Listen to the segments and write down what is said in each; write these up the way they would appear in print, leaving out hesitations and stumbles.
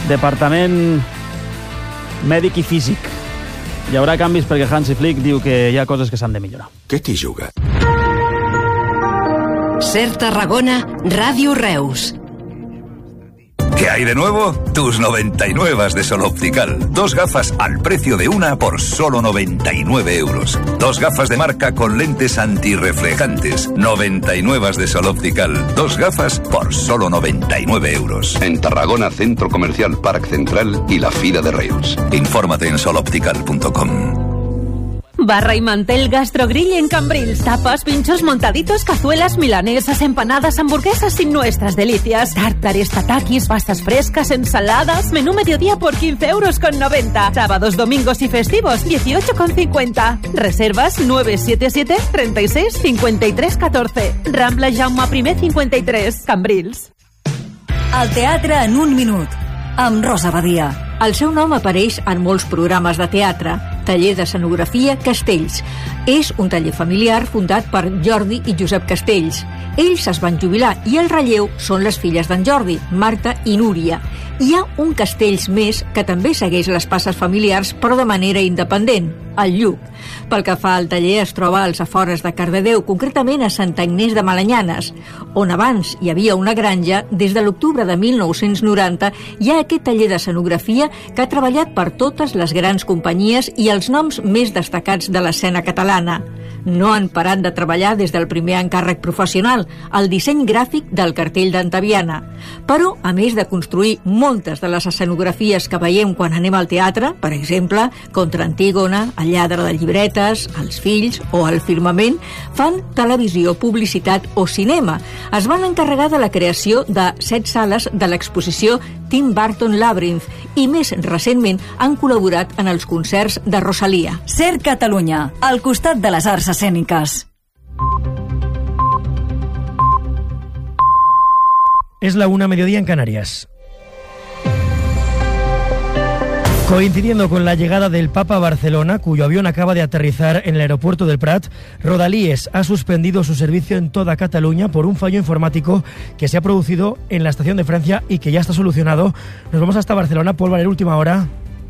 departament mèdic i físic. Hi haurà canvis perquè Hansi Flick diu que hi ha coses que s'han de millorar. Què t'hi juga? Ser Tarragona, Ràdio Reus. ¿Qué hay de nuevo? Tus 99 de Sol Optical. 2 gafas al precio de una por solo 99 euros. 2 gafas de marca con lentes antirreflejantes. 99 de Sol Optical. 2 gafas por solo 99 euros. En Tarragona, Centro Comercial Parc Central y la Fira de Reus. Infórmate en soloptical.com. Barra y mantel Gastrogrill en Cambrils. Tapas, pinchos, montaditos, cazuelas, milanesas, empanadas, hamburguesas y nuestras delicias. Tártares, tatakis, pastas frescas, ensaladas. Menú mediodía por 15,90 euros. Sábados, domingos y festivos, 18,50. Reservas 977 36 53 14. Rambla Jaume I 53, Cambrils. El teatre en un minut, amb Rosa Badia. El seu nom apareix en molts programes de teatre. Taller d'Escenografia Castells. És un taller familiar fundat per Jordi i Josep Castells. Ells es van jubilar i el relleu són les filles d'en Jordi, Marta i Núria. Hi ha un Castells més que també segueix les passes familiars però de manera independent, el Lluc. Pel que fa al taller es troba als afores de Cardedeu, concretament a Sant Agnès de Malanyanes, on abans hi havia una granja. Des de l'octubre de 1990 hi ha aquest taller d'escenografia que ha treballat per totes les grans companyies i els noms més destacats de l'escena catalana. No han parat de treballar des del primer encàrrec professional, el disseny gràfic del cartell d'Antaviana. Però, a més de construir moltes de les escenografies que veiem quan anem al teatre, per exemple, Contra Antígona, El lladre de llibretes, Els fills o El firmament, fan televisió, publicitat o cinema. Es van encarregar de la creació de 7 sales de l'exposició Tim Burton Labyrinth i més recentment han col·laborat en els concerts de Rosalia. Ser Catalunya, al costat de les arts escèniques. Es la 1:00 mediodía en Canarias. Coincidiendo con la llegada del Papa a Barcelona, cuyo avión acaba de aterrizar en el aeropuerto del Prat, Rodalies ha suspendido su servicio en toda Cataluña por un fallo informático que se ha producido en la estación de Francia y que ya está solucionado. Nos vamos hasta Barcelona. Paul Valer, última hora.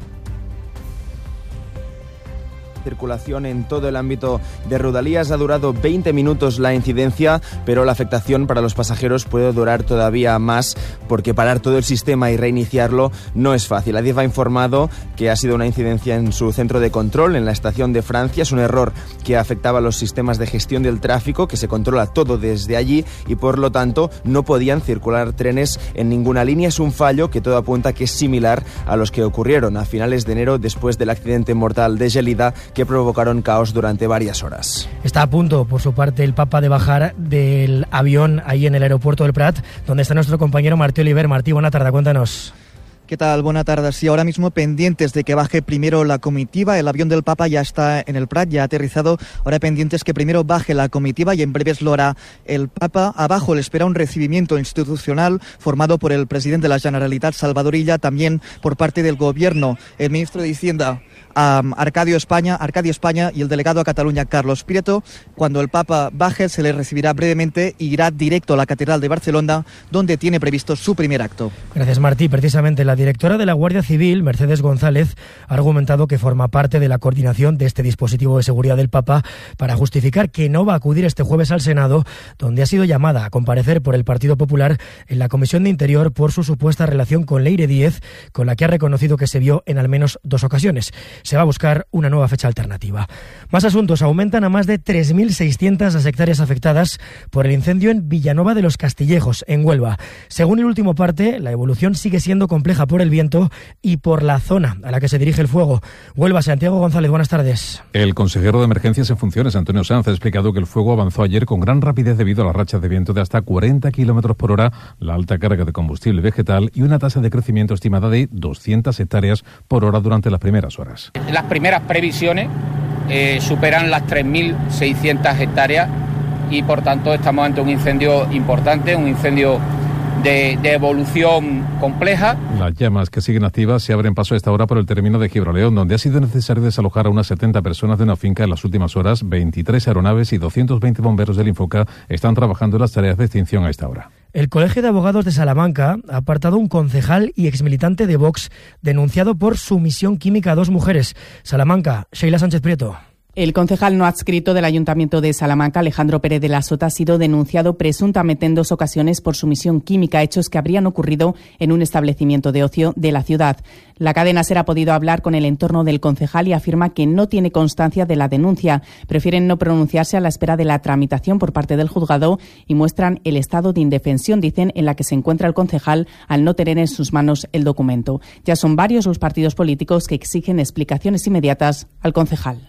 Circulación en todo el ámbito de Rodalies. Ha durado 20 minutos la incidencia, pero la afectación para los pasajeros puede durar todavía más porque parar todo el sistema y reiniciarlo no es fácil. Adif ha informado que ha sido una incidencia en su centro de control en la estación de Francia. Es un error que afectaba a los sistemas de gestión del tráfico, que se controla todo desde allí y por lo tanto no podían circular trenes en ninguna línea. Es un fallo que todo apunta que es similar a los que ocurrieron a finales de enero después del accidente mortal de Gelida que provocaron caos durante varias horas. Está a punto, por su parte, el Papa de bajar del avión ahí en el aeropuerto del Prat, donde está nuestro compañero Martí Oliver. Martí, buena tarde, cuéntanos. ¿Qué tal? Buena tarde. Sí, ahora mismo pendientes de que baje primero la comitiva. El avión del Papa ya está en el Prat, ya ha aterrizado. Ahora pendientes que primero baje la comitiva y en breves lo hará el Papa. Abajo le espera un recibimiento institucional formado por el presidente de la Generalitat, Salvador Illa, también por parte del Gobierno, el ministro de Hacienda, Arcadio España y el delegado a Cataluña, Carlos Prieto. Cuando el Papa baje se le recibirá brevemente y irá directo a la Catedral de Barcelona, donde tiene previsto su primer acto. Gracias, Martí. Precisamente la directora de la Guardia Civil, Mercedes González, ha argumentado que forma parte de la coordinación de este dispositivo de seguridad del Papa para justificar que no va a acudir este jueves al Senado, donde ha sido llamada a comparecer por el Partido Popular en la Comisión de Interior por su supuesta relación con Leire Díez, con la que ha reconocido que se vio en al menos 2 ocasiones. Se va a buscar una nueva fecha alternativa. Más asuntos. Aumentan a más de 3.600 las hectáreas afectadas por el incendio en Villanueva de los Castillejos, en Huelva. Según el último parte, la evolución sigue siendo compleja por el viento y por la zona a la que se dirige el fuego. Huelva, Santiago González, buenas tardes. El consejero de Emergencias en Funciones, Antonio Sanz, ha explicado que el fuego avanzó ayer con gran rapidez debido a las rachas de viento de hasta 40 km por hora, la alta carga de combustible vegetal y una tasa de crecimiento estimada de 200 hectáreas por hora durante las primeras horas. Las primeras previsiones superan las 3.600 hectáreas y por tanto estamos ante un incendio importante, un incendio de evolución compleja. Las llamas que siguen activas se abren paso a esta hora por el término de Gibraleón, donde ha sido necesario desalojar a unas 70 personas de una finca en las últimas horas. 23 aeronaves y 220 bomberos del Infoca están trabajando en las tareas de extinción a esta hora. El Colegio de Abogados de Salamanca ha apartado un concejal y exmilitante de Vox denunciado por sumisión química a 2 mujeres. Salamanca, Sheila Sánchez Prieto. El concejal no adscrito del Ayuntamiento de Salamanca, Alejandro Pérez de la Sota, ha sido denunciado presuntamente en 2 ocasiones por sumisión química, hechos que habrían ocurrido en un establecimiento de ocio de la ciudad. La cadena SER ha podido hablar con el entorno del concejal y afirma que no tiene constancia de la denuncia. Prefieren no pronunciarse a la espera de la tramitación por parte del juzgado y muestran el estado de indefensión, dicen, en la que se encuentra el concejal al no tener en sus manos el documento. Ya son varios los partidos políticos que exigen explicaciones inmediatas al concejal.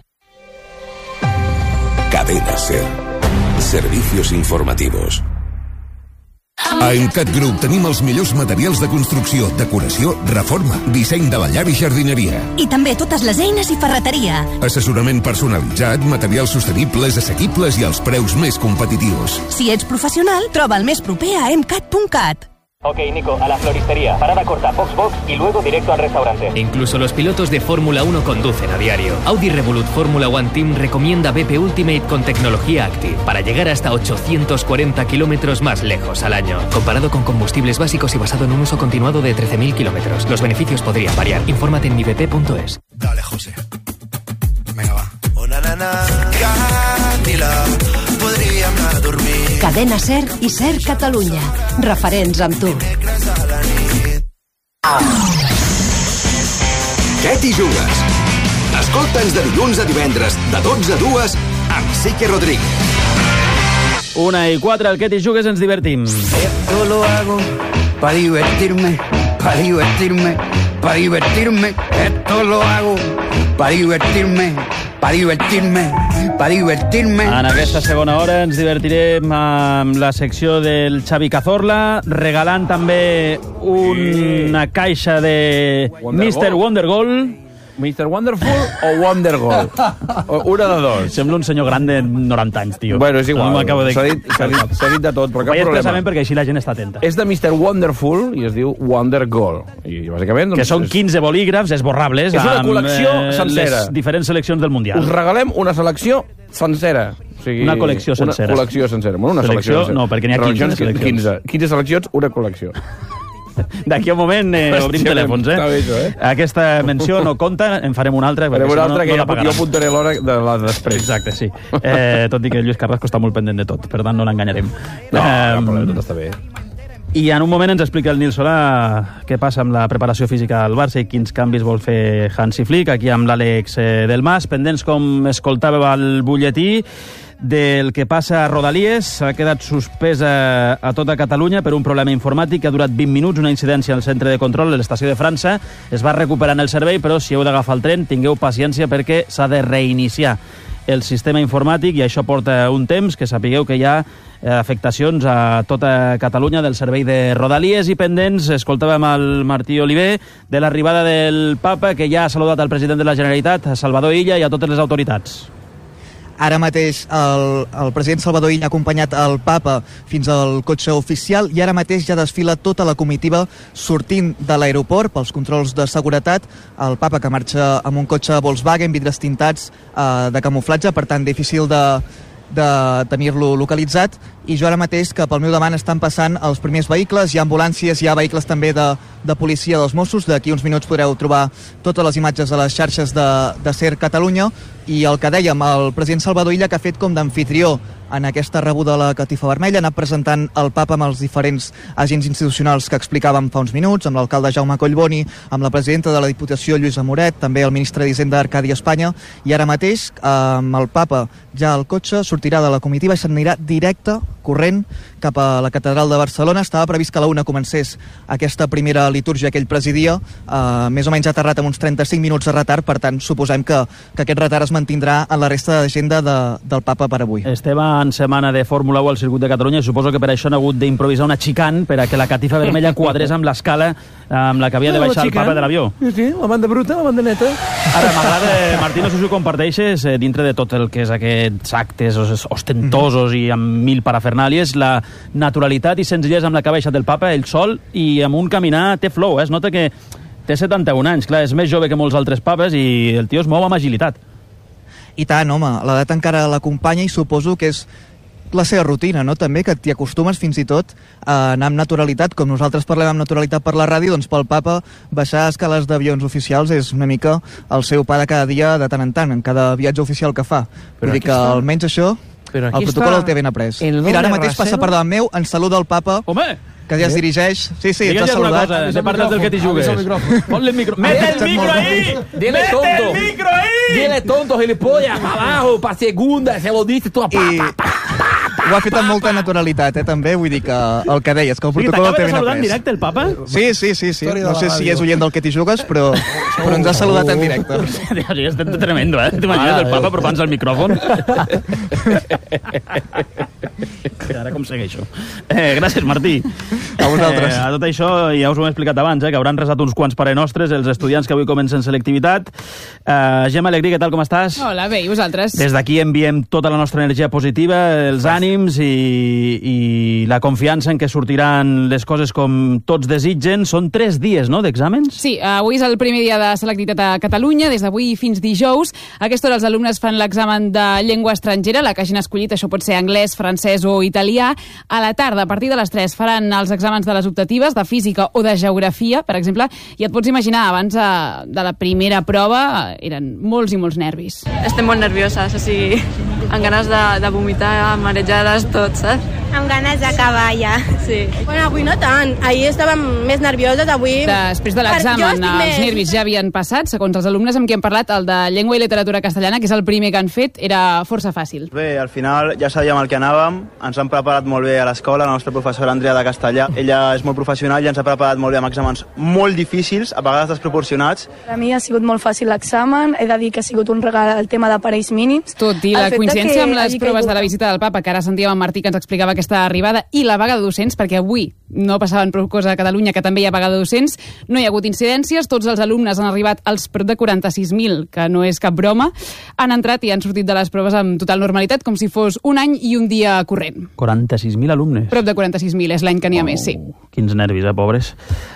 Cadena SER. Servicios informativos. A Emcat Group tenim els millors materials de construcció, decoració, reforma, disseny de la llar i jardineria. I també totes les eines i ferreteria. Assessorament personalitzat, materials sostenibles, assequibles i els preus més competitius. Si ets professional, troba el més proper a emcat.cat. Ok, Nico, a la floristería. Parada corta, box y luego directo al restaurante. Incluso los pilotos de Fórmula 1 conducen a diario. Audi Revolut Fórmula One Team recomienda BP Ultimate con tecnología Active para llegar hasta 840 kilómetros más lejos al año. Comparado con combustibles básicos y basado en un uso continuado de 13.000 kilómetros. Los beneficios podrían variar. Infórmate en mibp.es. Dale, José. Venga, va. Una nana, Càndila, podríem anar a dormir. Cadena SER i SER Catalunya. Referents amb tu. Què t'hi jugues? Escolta'ns de dilluns a divendres, de 12 a 2, amb Sique Rodríguez. 1:04, el Què t'hi jugues, ens divertim. Esto lo hago para divertirme, para divertirme, para divertirme. Esto lo hago para divertirme, para divertirme, para divertirme. En aquesta segona hora ens divertirem amb la secció del Xavi Cazorla, regalant també una caixa de Mr. Wondergoal. Mr. Wonderful o Wondergoal? Una de dos. Sembla un senyor gran de 90 anys, tio. Bueno, és igual. De... S'ha dit de tot, però cap problema. Expressament perquè així la gent està atenta. És de Mr. Wonderful i es diu Wondergoal. I bàsicament... Doncs, que són 15 bolígrafs esborrables. És una col·lecció sencera. Les diferents seleccions del Mundial. Us regalem una selecció sencera. O sigui, una col·lecció sencera. Una col·lecció sencera. Bueno, una selecció no, perquè n'hi ha 15 seleccions. 15 seleccions, una col·lecció. D'aquí a un moment obrim telèfons, Aquesta menció no compta, en farem una altra. Farem una altra, que jo apuntaré l'hora de la després. Exacte, sí. Tot i que Lluís Carrasco està molt pendent de tot, per tant no l'enganyarem. No, tot està bé. I en un moment ens explica el Nil Solà què passa amb la preparació física al Barça i quins canvis vol fer Hansi Flick, aquí amb l'Àlex Del Mas, pendents com escoltàveu al butlletí del que passa a Rodalies. S'ha quedat suspès a tota Catalunya per un problema informàtic que ha durat 20 minuts, una incidència al centre de control de l'estació de França. Es va recuperant el servei, però si heu d'agafar el tren, tingueu paciència perquè s'ha de reiniciar el sistema informàtic i això porta un temps, que sapigueu que hi ha afectacions a tota Catalunya del servei de Rodalies. I pendents, escoltàvem el Martí Oliver de l'arribada del Papa, que ja ha saludat al president de la Generalitat, a Salvador Illa, i a totes les autoritats. Ara mateix el president Salvador Illa ha acompanyat el Papa fins al cotxe oficial i ara mateix ja desfila tota la comitiva sortint de l'aeroport pels controls de seguretat. El Papa, que marxa amb un cotxe Volkswagen, vidres tintats de camuflatge, per tant difícil de tenir-lo localitzat. I jo ara mateix, que pel meu davant estan passant els primers vehicles, hi ha ambulàncies, hi ha vehicles també de policia dels Mossos. D'aquí uns minuts podreu trobar totes les imatges a les xarxes de SER Catalunya. I el que dèiem, el president Salvador Illa, que ha fet com d'amfitrió en aquesta rebuda a la Catifa Vermella, ha anat presentant el Papa amb els diferents agents institucionals que explicàvem fa uns minuts, amb l'alcalde Jaume Collboni, amb la presidenta de la Diputació Lluïsa Moret, també el ministre d'Hisenda Arcadi Espanya, i ara mateix amb el Papa ja al cotxe sortirà de la comitiva i s'anirà directe, corrent, cap a la Catedral de Barcelona. Estava previst que a la 1 comencés aquesta primera litúrgia que ell presidia, més o menys aterrat amb uns 35 minuts de retard, per tant suposem que aquest retard es mantindrà en la resta d'agenda del Papa per avui. Estem en setmana de Fórmula 1 al circuit de Catalunya i suposo que per això han hagut d'improvisar una xicane per a que la Catifa Vermella quadrés amb l'escala amb la que havia de baixar el Papa de l'avió. Sí, la banda bruta, la banda neta. Ara, m'agrada, Martí, no sé si ho comparteixes, dintre de tot el que és aquests actes ostentosos i amb 1000 parafernàlies, la naturalitat i senzillesa amb la que ha baixat el Papa, ell sol, i amb un caminar té flow, es nota que té 71 anys, clar, és més jove que molts altres papes i el tio es mou amb agilitat. I tant, home, l'edat encara l'acompanya i suposo que és la seva rutina, no? També que t'hi acostumes fins i tot a anar amb naturalitat, com nosaltres parlem amb naturalitat per la ràdio, doncs pel papa baixar escales d'avions oficials és una mica el seu pa de cada dia de tant en cada viatge oficial que fa. Vull dir que almenys això, el protocol el té ben après. Mira, ara mateix passa per davant meu, ens saluda el papa. Home! Que ja es dirigeix. Sí, ens ha saludat. De partes del que t'hi jugues. Ponle el micro. ¡Mete el micro ahí! Dile tonto. Dile tonto, gilipollas, para abajo, para segunda, se lo dices tú. Ho ha fet amb molta naturalitat, també, vull dir que el que deies, que el protocol el té ben après. T'acaba de saludar en directe el papa? Sí. No sé si és oient del que t'hi jugues, però ens ha saludat en directe. És tremendo, eh? T'imagines el papa apropant-se al micròfon? Ara com segueixo. Gràcies, Martí. A vosaltres. A tot això ja us ho hem explicat abans, que hauran resat uns quants Pare Nostres, els estudiants que avui comencen selectivitat. Gemma Alegrí, què tal, com estàs? Hola, bé, i vosaltres? Des d'aquí enviem tota la nostra energia positiva, els ànims i la confiança en que sortiran les coses com tots desitgen. Són 3 dies, no?, d'exàmens? Sí, avui és el primer dia de selectivitat a Catalunya, des d'avui fins dijous. A aquesta hora els alumnes fan l'examen de llengua estrangera, la que hagin escollit, això pot ser anglès, francès o italià. A la tarda, a partir de les 3, faran els exàmens de les optatives, de física o de geografia, per exemple, i et pots imaginar, abans de la primera prova eren molts i molts nervis. Estem molt nervioses, o sigui, amb ganes de vomitar, marejades, tot, saps? Amb ganes d'acabar ja. Sí. Bueno, avui no tant. Ahir estàvem més nervioses, avui... Després de l'examen, els nervis ja havien passat. Segons els alumnes amb qui hem parlat, el de llengua i literatura castellana, que és el primer que han fet, era força fàcil. Bé, al final ja sabíem el que anàvem, ens han preparat molt bé a l'escola, la nostra professora Andrea de castellà. Ella és molt professional i ens ha preparat molt bé amb exàmens molt difícils, a vegades desproporcionats. Per a mi ha sigut molt fàcil l'examen, he de dir que ha sigut un regal el tema d'aparells mínims. Tot i la coincidència amb les proves de la visita del papa, que ara sentíem en Martí que ens explicava aquesta arribada, i la vaga de docents, perquè avui no passaven prou cosa a Catalunya, que també hi ha vaga de docents, no hi ha hagut incidències, tots els alumnes han arribat als prop de 46.000, que no és cap broma, han entrat i han sortit de les proves amb total normalitat, com si fos un any i un dia corrent. 46.000 alumnes? Prop de 46.000, és l'any que n'hi ha més, sí. Quins nervis, pobres.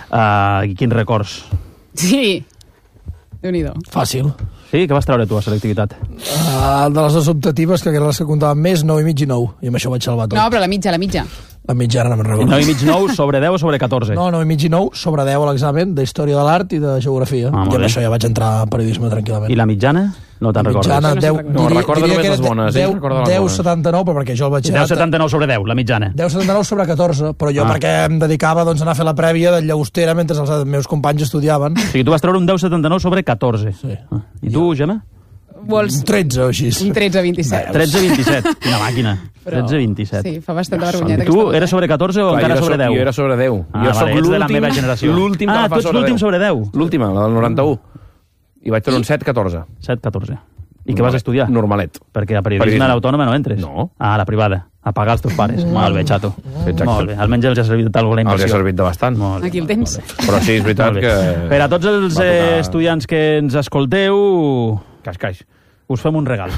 I quins records. Sí, Déu-n'hi-do. Fàcil. Sí? Què vas treure tu a selectivitat? De les dues optatives, que eren les que comptaven més, 9,5 i 9. I amb això vaig salvar tot. No, però la mitja. La mitja ara no me'n recordo. 9,5, 9 sobre 10 o sobre 14? No, 9,5 i 9 sobre 10 a l'examen d'Història de l'Art i de Geografia. I amb això ja vaig entrar a periodisme tranquil·lament. I la mitjana? No te'n recordes? Mitjana, 10, no, recorda només les bones. 10,79, però perquè jo el vaig... 10,79 sobre 10, la mitjana. 10,79 sobre 14, però jo perquè em dedicava a anar a fer la prèvia de llaustera mentre els meus companys estudiaven. O sigui, tu vas treure un 10,79 sobre 14. Sí. I tu, Gemma? Vols... Un 13 o així. Un 13,27. 13,27. Quina màquina. 13,27. Sí, fa bastanta vergonyeta. I tu eres sobre 14 o encara sobre 10? Jo era sobre 10. Jo soc ets de la meva generació. L'últim que la fa sobre 10. Ah, tu ets l'últim sobre 10? L'última, la del 91. I vaig treure un 7,14. 7,14. I què vas estudiar? Normalet. Perquè a periodisme a l'autònoma no entres. No. Ah, a la privada. A pagar els teus pares. Molt bé, xato. Exacte. Molt bé. Almenys els ha servit de alguna inversió. Els ha servit de bastant. Aquí el tens. Però sí, és veritat que... Per a tots els estudiants que ens escolteu... Cascaix. Us fem un regal.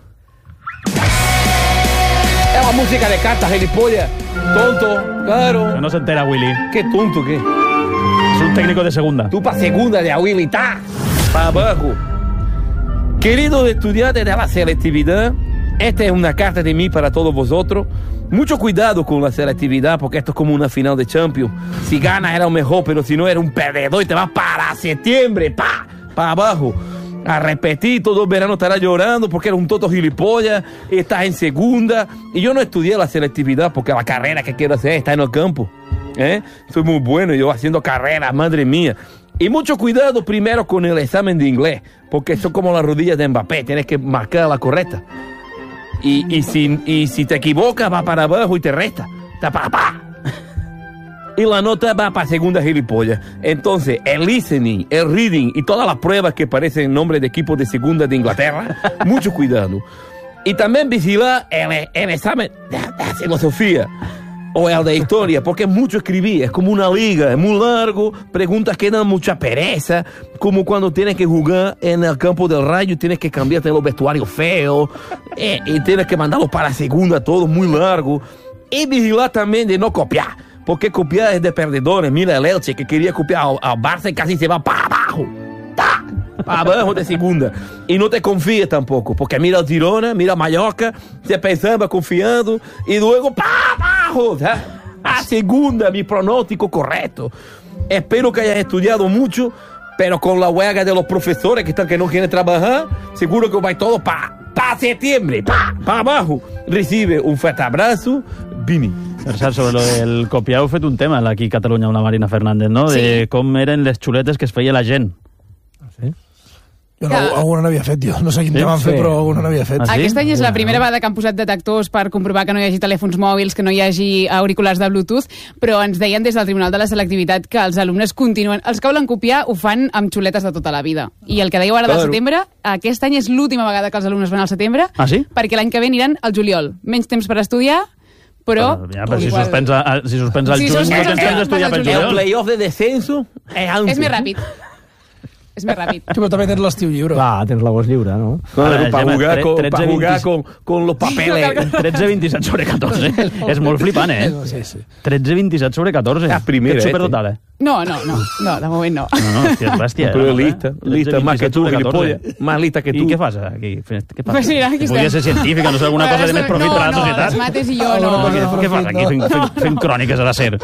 Es la música de cartas, gilipollas. Tonto, claro. Que no se entera, Willy. ¿Qué tonto, qué? Es un técnico de segunda. Tú para segunda de Willy, ta. Para abajo. Queridos estudiantes de la selectividad, esta es una carta de mí para todos vosotros. Mucho cuidado con la selectividad, porque esto es como una final de Champions. Si ganas era un mejor, pero si no era un perdedor y te vas para septiembre, para abajo. A repetir, todo el verano estarás llorando porque eres un tonto gilipollas, estás en segunda. Y yo no estudié la selectividad porque la carrera que quiero hacer está en el campo. Soy muy bueno yo haciendo carreras, madre mía. Y mucho cuidado primero con el examen de inglés, porque son como las rodillas de Mbappé, tienes que marcar la correcta. Y si te equivocas, va para abajo y te resta. Y la nota va para segunda gilipollas. Entonces, el listening, el reading y todas las pruebas que parecen nombres de equipos de segunda de Inglaterra, mucho cuidado. Y también vigilar el examen de filosofía o el de historia, porque es mucho escribir, es como una liga, es muy largo, preguntas que dan mucha pereza, como cuando tienes que jugar en el campo del Rayo y tienes que cambiarte los vestuarios feos, y tienes que mandarlos para segunda, todo muy largo. Y vigilar también de no copiar, porque copiar es de perdedores. Mira el Elche, que quería copiar al Barça y casi se va para abajo. abajo de segunda. Y no te confíes tampoco, porque mira el Girona, mira Mallorca, te pensaba confiando y luego abajo, a segunda, mi pronóstico correcto. Espero que hayas estudiado mucho, pero con la huelga de los profesores que no quieren trabajar, seguro que va todo para septiembre, para abajo. Recibe un fuerte abrazo, Vini. Per cert, sobre lo del copiar heu fet un tema aquí a Catalunya amb la Marina Fernández, no? Sí. De com eren les xuletes que es feia la gent. Jo alguna n'havia fet, jo. No sé quin tema han fet, però alguna n'havia fet. Aquest any és la primera vegada que han posat detectors per comprovar que no hi hagi telèfons mòbils, que no hi hagi auriculars de Bluetooth, però ens deien des del Tribunal de la Selectivitat que els alumnes continuen... Els que volen copiar ho fan amb xuletes de tota la vida. I el que dèieu ara del setembre, aquest any és l'última vegada que els alumnes van al setembre, perquè l'any que ve aniran al juliol. Menys temps per estudiar, però... Però si suspens el juny, no tens temps d'estudiar pel juliol. El playoff de descenso és més ràpid. És més ràpid. Tu però també tens l'estiu lliure. Clar, tens l'agost lliure, no? Para jugar con los papeles. 13-27 sobre 14. És molt flipant, eh? Sí. 13-27 sobre 14. La primera, és supertotal, eh? No, de moment no. No, hòstia, és bèstia. Però lista, más que tu, gilipollas. Más lista que tu. I què fas aquí? Què Pues mira, aquí Volia ser científica, no sé, alguna cosa de més profit per a la societat. No, les mates i jo no. Què fas aquí fent cròniques a la SER?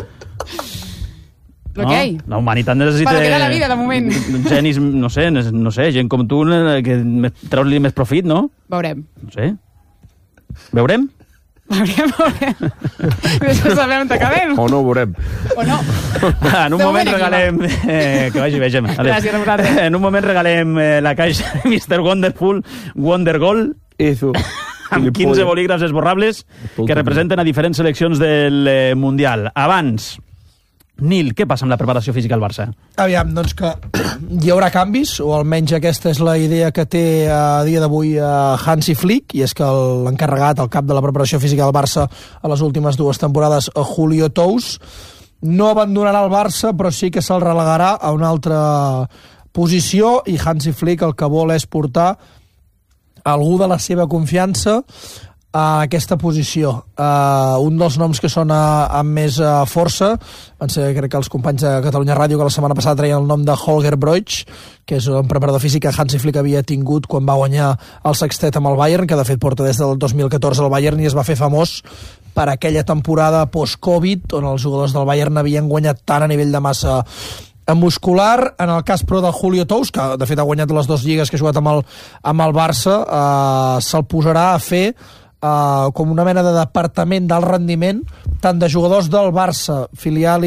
Però què? La humanitat necessita... Per quedar la vida, de moment. Genis, no sé, gent com tu que treus-li més profit, no? Veurem. No sé. Veurem? Veurem. Després sabem on acabem. O no veurem. O no. En un moment regalem... que vagi bé, Gemma. Gràcies a vosaltres. En un moment regalem la caixa de Mr. Wonderful Wonder Gold. Eso. Amb 15 bolígrafs esborrables que representen a diferents seleccions del Mundial. Abans... Nil, què passa amb la preparació física al Barça? Aviam, doncs que hi haurà canvis, o almenys aquesta és la idea que té a dia d'avui Hansi Flick, i és que l'encarregat, el cap de la preparació física del Barça a les últimes 2 temporades, Julio Tous, no abandonarà el Barça, però sí que se'l relegarà a una altra posició, i Hansi Flick el que vol és portar algú de la seva confiança a aquesta posició. Un dels noms que sona amb més força van ser, crec que els companys de Catalunya Ràdio, que la setmana passada treien el nom de Holger Broich, que és un preparador físic que Hansi Flick havia tingut quan va guanyar el sextet amb el Bayern, que de fet porta des del 2014 al Bayern i es va fer famós per aquella temporada post-Covid on els jugadors del Bayern havien guanyat tant a nivell de massa muscular. En el cas, però, de Julio Tous, que de fet ha guanyat les 2 lligues que ha jugat amb el Barça, se'l posarà a fer com una mena de departament d'alt rendiment tant de jugadors del Barça filial,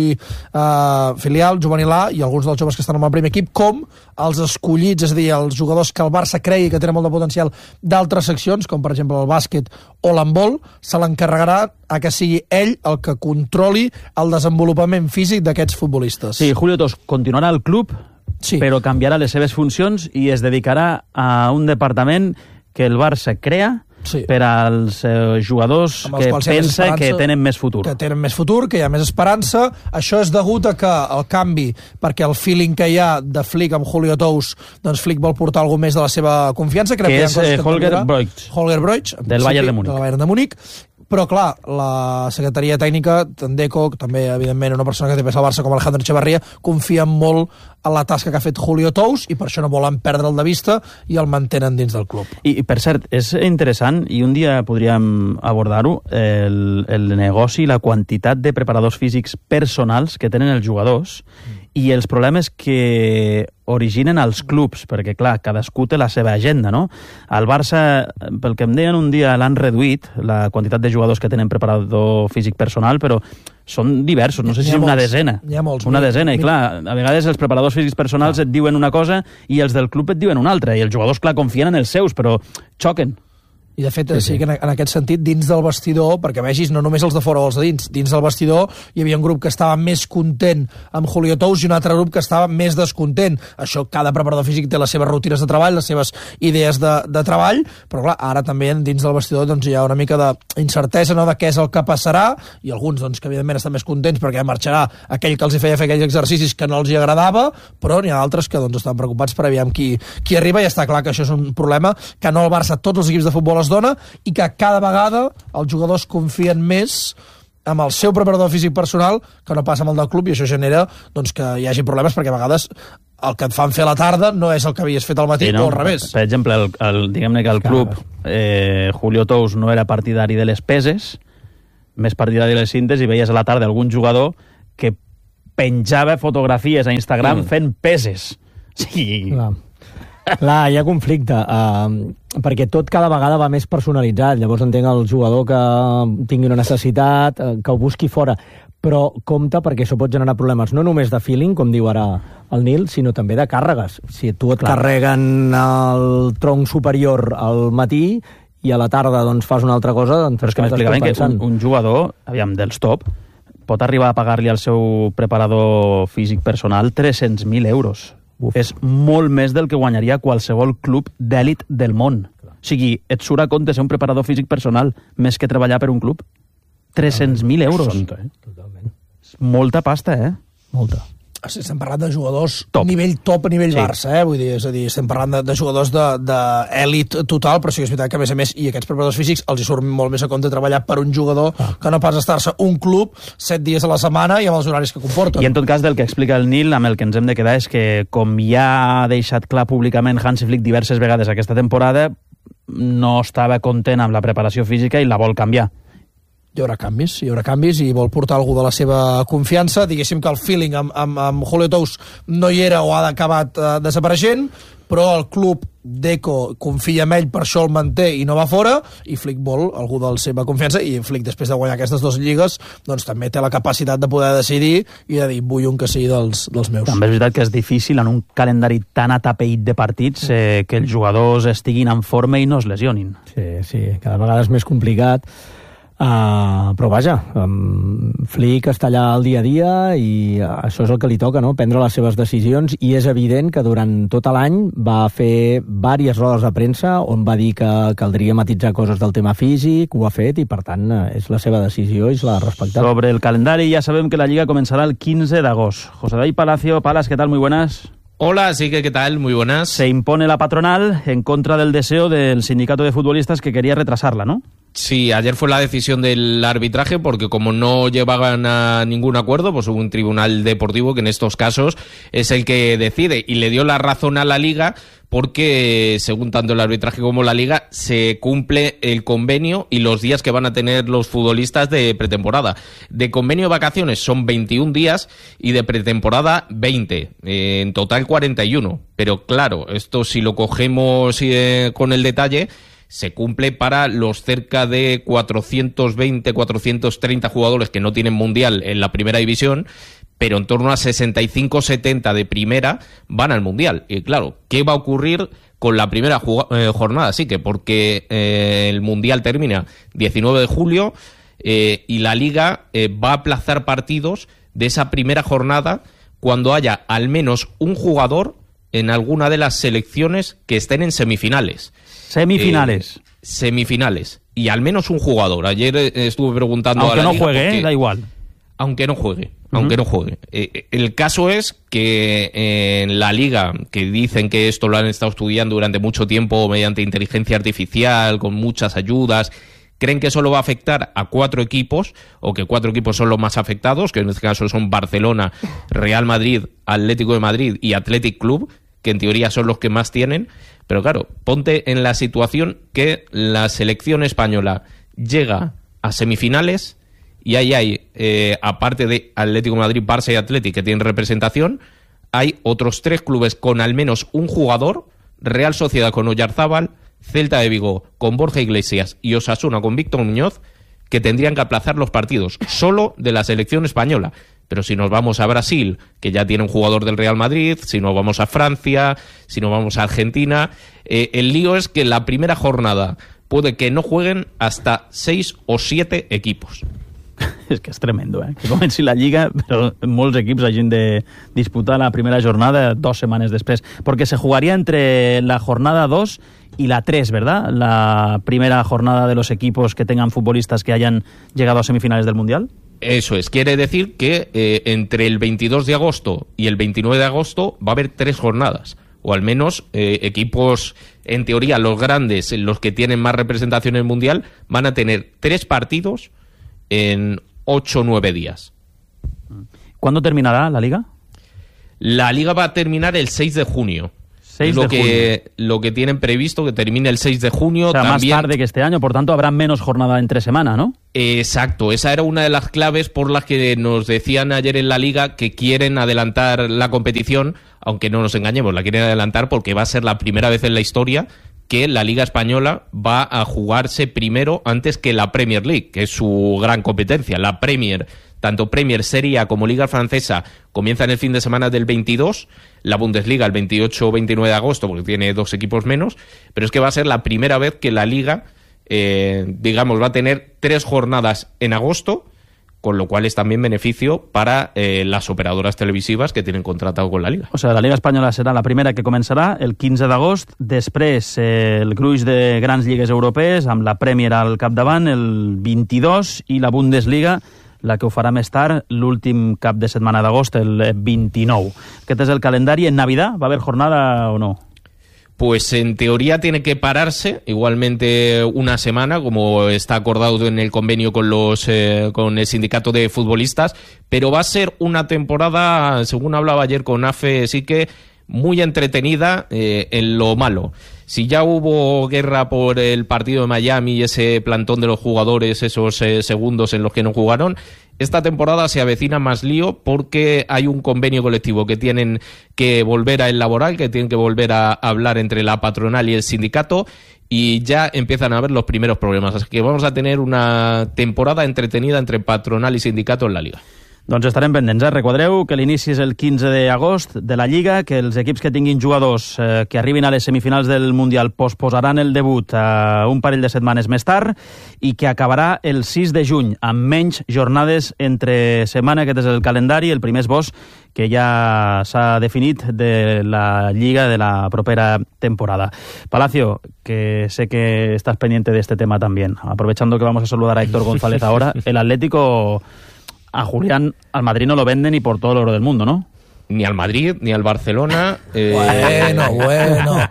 juvenil A i alguns dels joves que estan en el primer equip, com els escollits, és a dir, els jugadors que el Barça cregui que tenen molt de potencial d'altres seccions, com per exemple el bàsquet o l'handbol, se l'encarregarà a que sigui ell el que controli el desenvolupament físic d'aquests futbolistes. Sí, Julio Tous continuarà al club, però canviarà les seves funcions i es dedicarà a un departament que el Barça crea per als jugadors que pensa que tenen més futur. Que tenen més futur, que hi ha més esperança. Això és degut a que el canvi, perquè el feeling que hi ha de Flick amb Julio Tous, doncs Flick vol portar alguna més de la seva confiança. Que és Holger Broich. Holger Broich, del Bayern de Múnich. Del Bayern de Múnich. Però, clar, la secretaria tècnica, Tendeco, també, evidentment, una persona que té pes al Barça com Alejandro Echeverría, confia molt en la tasca que ha fet Julio Tous i per això no volen perdre'l de vista i el mantenen dins del club. I per cert, és interessant, i un dia podríem abordar-ho, el negoci, la quantitat de preparadors físics personals que tenen els jugadors i els problemes que originen als clubs, perquè, clar, cadascú té la seva agenda, no? Al Barça, pel que em deien un dia, l'han reduït, la quantitat de jugadors que tenen preparador físic personal, però són diversos, no sé si una desena. N'hi ha molts. Una desena, i clar, a vegades els preparadors físics personals et diuen una cosa i els del club et diuen una altra, i els jugadors, clar, confien en els seus, però xoquen. I de fet, sí que en aquest sentit, dins del vestidor, perquè vegis no només els de fora o els de dins del vestidor hi havia un grup que estava més content amb Julio Tous i un altre grup que estava més descontent. Això, cada preparador físic té les seves rutines de treball, les seves idees de treball, però clar, ara també dins del vestidor doncs, hi ha una mica d'incertesa, no?, de què és el que passarà, i alguns doncs, que evidentment estan més contents perquè marxarà aquell que els feia fer aquells exercicis que no els hi agradava, però n'hi ha d'altres que doncs, estan preocupats per aviam qui arriba, i està clar que això és un problema que no el Barça, tots els equips de futbol es dona, i que cada vegada els jugadors confien més amb el seu preparador físic personal que no passa amb el del club, i això genera doncs, que hi hagi problemes, perquè a vegades el que et fan fer a la tarda no és el que havies fet al matí, o al revés. Per exemple, diguem-ne que el club Julio Tous no era partidari de les peses, més partidari de les cintes, i veies a la tarda algun jugador que penjava fotografies a Instagram fent peses. Sí. Clar, hi ha conflicte, perquè tot cada vegada va més personalitzat. Llavors entenc el jugador que tingui una necessitat, que ho busqui fora, però compte perquè això pot generar problemes no només de feeling, com diu ara el Nil, sinó també de càrregues. Si tu et carreguen el tronc superior al matí i a la tarda doncs, fas una altra cosa, doncs però és que m'explicaven que un jugador, aviam, dels top, pot arribar a pagar-li al seu preparador físic personal 300.000 euros. És molt més del que guanyaria qualsevol club d'èlit del món. O sigui, et surt a compte ser un preparador físic personal més que treballar per un club. 300.000 euros. Totalment. Molta pasta, Molta. Sí, estem parlant de jugadors nivell top, nivell Barça, vull dir, és a dir, estem parlant de jugadors d'èlit total, però sí que és veritat que, a més, i aquests preparadors físics els hi surt molt més a compte treballar per un jugador que no pas estar-se un club 7 dies a la setmana i amb els horaris que comporten. I en tot cas, del que explica el Nil, amb el que ens hem de quedar és que, com ja ha deixat clar públicament Hansi Flick diverses vegades aquesta temporada, no estava content amb la preparació física i la vol canviar. Hi haurà canvis i vol portar algú de la seva confiança. Diguéssim que el feeling amb Julio Tous no hi era o ha acabat desapareixent, però el club Deco confia en ell, per això el manté i no va fora, i Flick vol algú de la seva confiança, i Flick, després de guanyar aquestes 2 lligues, doncs també té la capacitat de poder decidir i de dir, vull un que sigui dels meus. També és veritat que és difícil en un calendari tan atapeït de partits que els jugadors estiguin en forma i no es lesionin. Sí, cada vegada és més complicat. Però vaja, Flick està allà al dia a dia i això és el que li toca, no? Prendre les seves decisions, i és evident que durant tot l'any va fer diverses rodes de premsa on va dir que caldria matisar coses del tema físic, ho ha fet i per tant és la seva decisió i se l'ha respectat. Sobre el calendari ya sabem que la Lliga comenzará el 15 de agosto. José David Palacio, Palas, ¿qué tal? Muy buenas. Hola, sí que ¿qué tal? Muy buenas. Se impone la patronal en contra del deseo del sindicato de futbolistas que quería retrasarla, ¿no? Sí, ayer fue la decisión del arbitraje porque como no llevaban a ningún acuerdo, pues hubo un tribunal deportivo que en estos casos es el que decide y le dio la razón a la Liga porque, según tanto el arbitraje como la Liga, se cumple el convenio y los días que van a tener los futbolistas de pretemporada. De convenio de vacaciones son 21 días y de pretemporada 20, en total 41. Pero claro, esto si lo cogemos con el detalle, se cumple para los cerca de 420, 430 jugadores que no tienen mundial en la primera división, pero en torno a 65-70 de primera van al mundial. Y claro, ¿qué va a ocurrir con la primera jornada? Sí que porque el mundial termina 19 de julio y la Liga va a aplazar partidos de esa primera jornada cuando haya al menos un jugador en alguna de las selecciones que estén en semifinales. Semifinales. Y al menos un jugador. Ayer estuve preguntando aunque a la no Liga juegue, porque, da igual. Aunque no juegue. El caso es que en la Liga, que dicen que esto lo han estado estudiando durante mucho tiempo mediante inteligencia artificial, con muchas ayudas, creen que solo va a afectar a 4 equipos, o que 4 equipos son los más afectados, que en este caso son Barcelona, Real Madrid, Atlético de Madrid y Athletic Club, que en teoría son los que más tienen. Pero claro, ponte en la situación que la selección española llega a semifinales y ahí hay, aparte de Atlético de Madrid, Barça y Athletic, que tienen representación, hay otros 3 clubes con al menos un jugador, Real Sociedad con Oyarzábal, Celta de Vigo con Borja Iglesias y Osasuna con Víctor Muñoz, que tendrían que aplazar los partidos solo de la selección española. Pero si nos vamos a Brasil, que ya tiene un jugador del Real Madrid, si nos vamos a Francia, si nos vamos a Argentina, el lío es que la primera jornada puede que no jueguen hasta 6 o 7 equipos. És que és tremendo, que comenci la Lliga, però molts equips hagin de disputar la primera jornada 2 setmanes després, perquè se jugaria entre la jornada 2 y la 3, ¿verdad? La primera jornada de los equipos que tengan futbolistas que hayan llegado a semifinales del Mundial. Eso es, quiere decir que entre el 22 de agosto y el 29 de agosto va a haber 3 jornadas, o al menos equipos, en teoría los grandes, los que tienen más representación en el Mundial, van a tener 3 partidos en 8 o 9 días. ¿Cuándo terminará la Liga? La Liga va a terminar el 6 de junio. Es lo que tienen previsto, que termine el 6 de junio. O sea, también más tarde que este año, por tanto habrá menos jornada entre semana, ¿no? Exacto, esa era una de las claves por las que nos decían ayer en la Liga que quieren adelantar la competición, aunque no nos engañemos, la quieren adelantar porque va a ser la primera vez en la historia que la Liga Española va a jugarse primero antes que la Premier League, que es su gran competencia. La Premier, tanto Premier, Serie A como Liga Francesa, comienzan el fin de semana del 22, la Bundesliga el 28 o 29 de agosto, porque tiene 2 equipos menos, pero es que va a ser la primera vez que la Liga, va a tener 3 jornadas en agosto, con lo cual es también beneficio para las operadoras televisivas que tienen contratado con la Liga. O sea, la Liga Espanyola serà la primera que començarà el 15 d'agost, després el gruix de grans lligues europees, amb la Premier al capdavant el 22, i la Bundesliga, la que ho farà més tard, l'últim cap de setmana d'agost, el 29. Aquest és el calendari. En Navidad va a haver jornada o no? Pues en teoría tiene que pararse igualmente una semana, como está acordado en el convenio con el sindicato de futbolistas, pero va a ser una temporada, según hablaba ayer con AFE, sí que muy entretenida en lo malo. Si ya hubo guerra por el partido de Miami y ese plantón de los jugadores, esos segundos en los que no jugaron, esta temporada se avecina más lío porque hay un convenio colectivo que tienen que volver a elaborar, que tienen que volver a hablar entre la patronal y el sindicato, y ya empiezan a haber los primeros problemas. Así que vamos a tener una temporada entretenida entre patronal y sindicato en la Liga. Doncs estarem pendents, Recordeu que l'inici és el 15 d'agost de la Lliga, que els equips que tinguin jugadors que arribin a les semifinals del Mundial posposaran el debut un parell de setmanes més tard i que acabarà el 6 de juny, amb menys jornades entre setmana. Aquest és el calendari, el primer esbós que ja s'ha definit de la Lliga de la propera temporada. Palacio, que sé que estás pendiente de este tema también. Aprovechando que vamos a saludar a Héctor González ahora, el Atlético... A Julián, al Madrid no lo venden ni por todo el oro del mundo, ¿no? Ni al Madrid, ni al Barcelona. Bueno.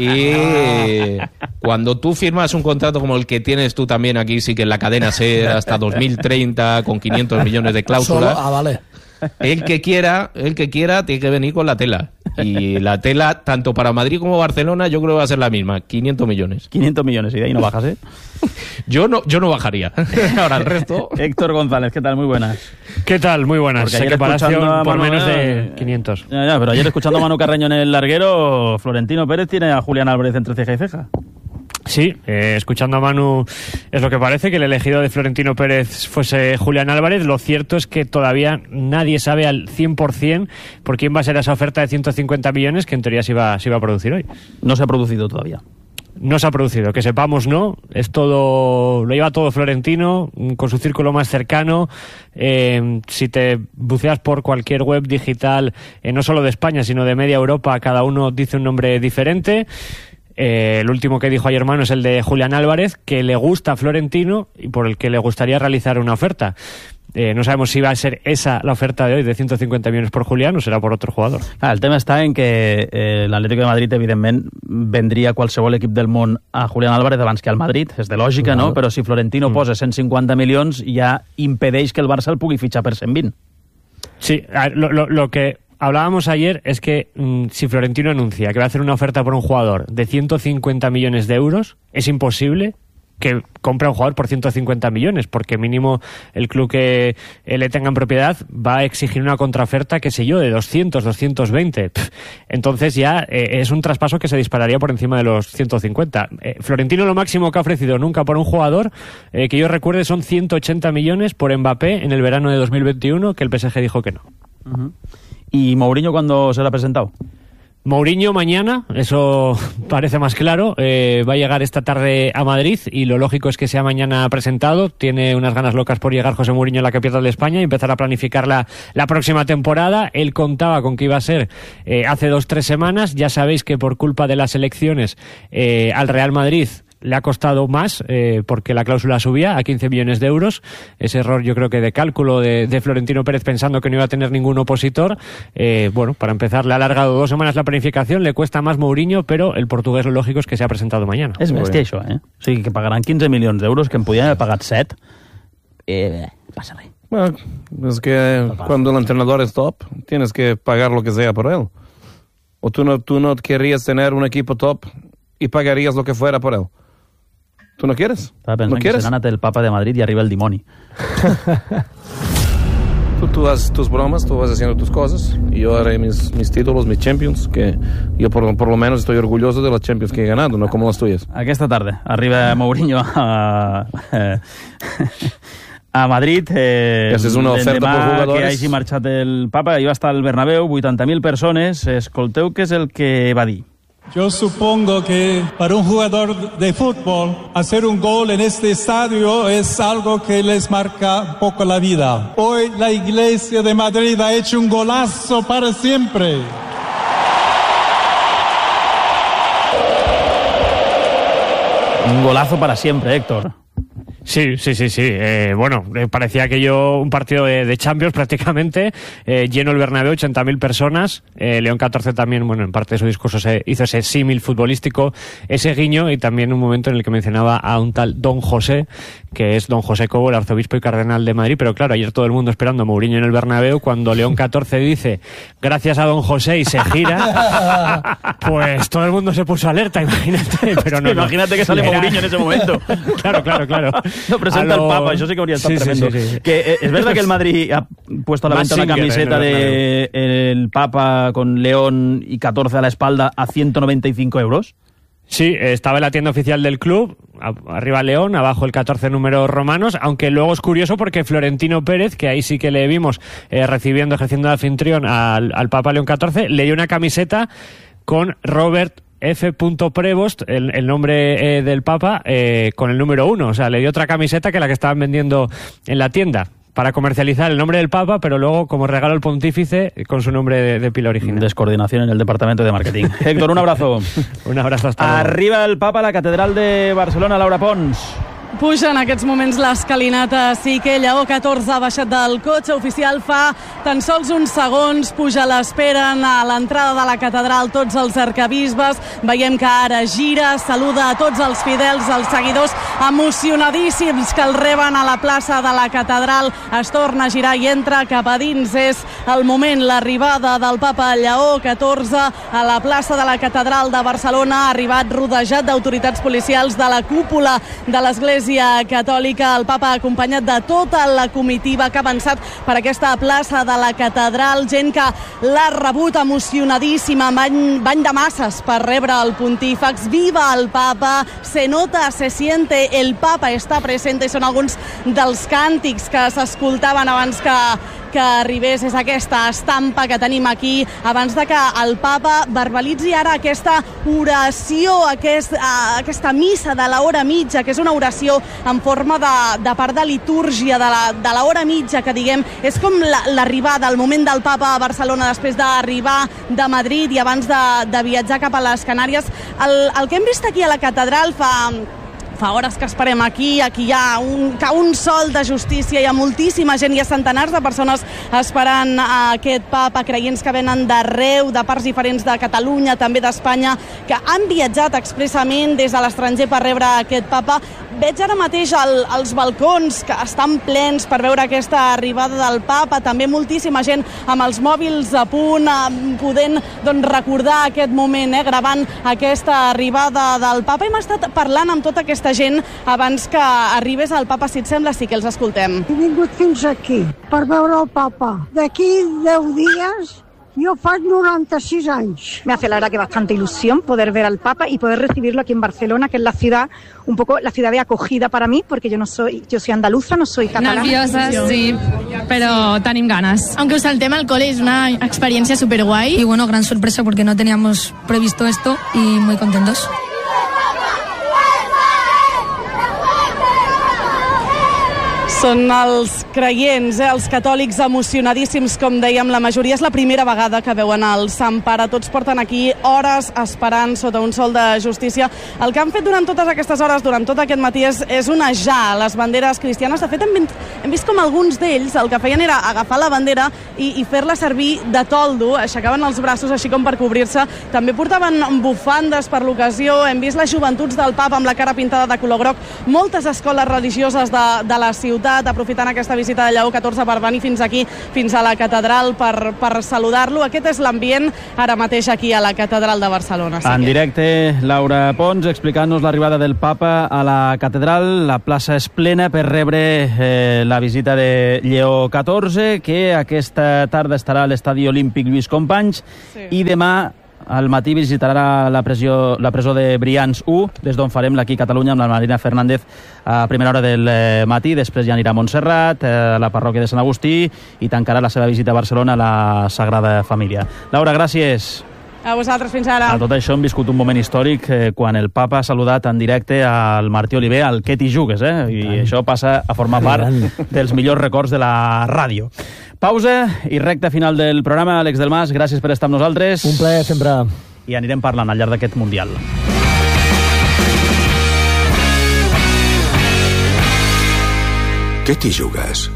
Y cuando tú firmas un contrato como el que tienes tú también aquí, sí que en la cadena SER hasta 2030, con 500 millones de cláusulas. Vale. El que quiera tiene que venir con la tela. Y la tela, tanto para Madrid como Barcelona, yo creo que va a ser la misma, 500 millones. 500 millones, y de ahí no bajas, ¿eh? Yo no bajaría. Ahora el resto... Héctor González, ¿qué tal? Muy buenas. ¿Qué tal? Muy buenas. Porque ayer escuchando por menos de 500. Ya, pero ayer escuchando a Manu Carreño en el larguero, Florentino Pérez tiene a Julián Álvarez entre ceja y ceja. Sí, escuchando a Manu es lo que parece, que el elegido de Florentino Pérez fuese Julián Álvarez. Lo cierto es que todavía nadie sabe al 100% por quién va a ser esa oferta de 150 millones que en teoría se iba a producir hoy. No se ha producido todavía. No se ha producido, que sepamos no, es todo, lo lleva todo Florentino, con su círculo más cercano. Si te buceas por cualquier web digital, no solo de España, sino de media Europa, cada uno dice un nombre diferente. El último que dijo ayer Manu es el de Julián Álvarez, que le gusta a Florentino y por el que le gustaría realizar una oferta. No sabemos si va a ser esa la oferta de hoy de 150 millones por Julián o será por otro jugador. El tema està en que l'Atlético de Madrid, evidentment, vendria qualsevol equip del món a Julián Álvarez abans que al Madrid. És de lògica, no? Però si Florentino posa 150 milions, ja impedeix que el Barça el pugui fitxar per 120. Sí, lo que hablábamos ayer es que si Florentino anuncia que va a hacer una oferta por un jugador de 150 millones de euros, es imposible que compre a un jugador por 150 millones, porque mínimo el club que le tenga en propiedad va a exigir una contraoferta, qué sé yo, de 200, 220. Entonces ya es un traspaso que se dispararía por encima de los 150. Florentino lo máximo que ha ofrecido nunca por un jugador, que yo recuerde, son 180 millones por Mbappé en el verano de 2021, que el PSG dijo que no. ¿Y Mourinho cuándo será presentado? Mourinho mañana, eso parece más claro, va a llegar esta tarde a Madrid y lo lógico es que sea mañana presentado. Tiene unas ganas locas por llegar José Mourinho a la capital de España y empezar a planificar la próxima temporada. Él contaba con que iba a ser hace 2-3 semanas. Ya sabéis que por culpa de las elecciones al Real Madrid le ha costado más porque la cláusula subía a 15 millones de euros. Ese error yo creo que de cálculo de Florentino Pérez pensando que no iba a tener ningún opositor. Bueno, para empezar le ha alargado 2 semanas la planificación, le cuesta más Mourinho, pero el portugués lo lógico es que se ha presentado mañana. És bèstia això, O sigui, que pagaran 15 milions d'euros, que en podien haver pagat 7. Passa res. Bueno, es que cuando el entrenador es top, tienes que pagar lo que sea por él. O tú no querrías tener un equipo top y pagarías lo que fuera por él. ¿Tú no quieres? Estaba pensando ¿No que quieres? se n'ha anat el papa de Madrid y arriba el dimoni. Tú haces tus bromas, tú vas haciendo tus cosas y yo haré mis títulos, mis Champions, que yo por lo menos estoy orgulloso de las Champions que he ganado, no como las tuyas. Aquesta tarda arriba Mourinho a Madrid. Esa és una oferta per jugadores. Que hagi marxat el papa, ahir va estar al Bernabéu, 80.000 persones. Escolteu què és el que va dir. Yo supongo que para un jugador de fútbol hacer un gol en este estadio es algo que les marca un poco la vida. Hoy la Iglesia de Madrid ha hecho un golazo para siempre. Un golazo para siempre, Héctor. Sí. Bueno, parecía aquello un partido de Champions prácticamente, lleno el Bernabéu, 80.000 personas. León XIV también, bueno, en parte de su discurso hizo ese símil futbolístico, ese guiño, y también un momento en el que mencionaba a un tal Don José, que es Don José Cobo, el arzobispo y cardenal de Madrid. Pero claro, ayer todo el mundo esperando a Mourinho en el Bernabéu, cuando León XIV dice gracias a Don José y se gira, pues todo el mundo se puso alerta, imagínate. Pero no, imagínate que sale Mourinho en ese momento. Claro. Lo presenta el Papa, eso sí que habría estado tremendo. Sí. Que, es verdad que el Madrid ha puesto a la venta una camiseta de el Papa con León y 14 a la espalda a 195 euros. Sí, estaba en la tienda oficial del club, arriba León, abajo el 14 números romanos, aunque luego es curioso porque Florentino Pérez, que ahí sí que le vimos ejerciendo de anfitrión al Papa León XIV, le dio una camiseta con Robert F. Prevost, el nombre del Papa, con el número 1. O sea, le dio otra camiseta que la que estaban vendiendo en la tienda, para comercializar el nombre del Papa, pero luego como regalo al pontífice con su nombre de pila original. Descoordinación en el departamento de marketing. Héctor, un abrazo. Un abrazo, hasta luego. Arriba el Papa a la Catedral de Barcelona, Laura Pons. Puja en aquests moments l'escalinata, sí que Lleó XIV ha baixat del cotxe oficial fa tan sols uns segons, puja, l'esperen a l'entrada de la catedral tots els arcabisbes, veiem que ara gira, saluda a tots els fidels, els seguidors emocionadíssims que el reben a la plaça de la catedral, es torna a girar i entra cap a dins, és el moment, l'arribada del papa Lleó XIV a la plaça de la catedral de Barcelona, ha arribat rodejat d'autoritats policials de la cúpula de l'Església Catòlica, el papa acompanyat de tota la comitiva que ha avançat per aquesta plaça de la catedral, gent que l'ha rebut emocionadíssima, bany de masses per rebre el pontífex. Viva el papa, se nota, se siente, el papa està present, i són alguns dels càntics que s'escoltaven abans que arribés. És aquesta estampa que tenim aquí abans de que el papa verbalitzi ara aquesta oració, aquesta missa de l'hora mitja, que és una oració en forma de part de litúrgia de l'hora mitja, que diguem, és com l'arribada, el moment del papa a Barcelona després d'arribar de Madrid i abans de viatjar cap a les Canàries. El que hem vist aquí a la catedral fa hores que esperem aquí hi ha un sol de justícia, hi ha moltíssima gent, hi ha centenars de persones esperant aquest papa, creients que venen d'arreu, de parts diferents de Catalunya, també d'Espanya, que han viatjat expressament des de l'estranger per rebre aquest papa. Veig ara mateix els balcons que estan plens per veure aquesta arribada del papa, també moltíssima gent amb els mòbils a punt, podent recordar aquest moment, gravant aquesta arribada del papa. Hem estat parlant amb tota aquesta gent abans que arribés el papa, si et sembla, sí que els escoltem. He vingut fins aquí per veure el papa. D'aquí 10 dies yo faig 96 años. Me hace la verdad que bastante ilusión poder ver al Papa y poder recibirlo aquí en Barcelona, que es la ciudad, un poco la ciudad de acogida para mí, porque yo soy andaluza, no soy catalana. Nerviosa, sí, pero tenim ganas. Aunque os saltem al cole, es una experiencia súper guay. Y bueno, gran sorpresa porque no teníamos previsto esto y muy contentos. Són els creients, els catòlics emocionadíssims, com dèiem, la majoria és la primera vegada que veuen el Sant Pare. Tots porten aquí hores esperant sota un sol de justícia. El que han fet durant totes aquestes hores, durant tot aquest matí, és onejar les banderes cristianes. De fet, hem vist com alguns d'ells el que feien era agafar la bandera i fer-la servir de toldo, aixecaven els braços així com per cobrir-se. També portaven bufandes per l'ocasió. Hem vist les joventuts del papa amb la cara pintada de color groc. Moltes escoles religioses de la ciutat ciutat, aprofitant aquesta visita de Lleó XIV per venir fins aquí, fins a la catedral, per saludar-lo. Aquest és l'ambient ara mateix aquí a la catedral de Barcelona. En directe, Laura Pons, explicant-nos l'arribada del papa a la catedral. La plaça és plena per rebre la visita de Lleó XIV, que aquesta tarda estarà a l'estadi olímpic Lluís Companys, i demà al matí visitarà la presó de Brians 1, des d'on farem l'Aquí Catalunya amb la Marina Fernández a primera hora del matí. Després ja anirà a Montserrat, a la parròquia de Sant Agustí, i tancarà la seva visita a Barcelona a la Sagrada Família. Laura, gràcies. A vosaltres, fins ara. A tot això hem viscut un moment històric quan el papa ha saludat en directe al Martí Oliver, al Què t'hi jugues, i això passa a formar part dels millors records de la ràdio. Pausa i recta final del programa. Àlex Delmas, gràcies per estar amb nosaltres. Un plaer, sempre. I anirem parlant al llarg d'aquest Mundial. Què t'hi jugues?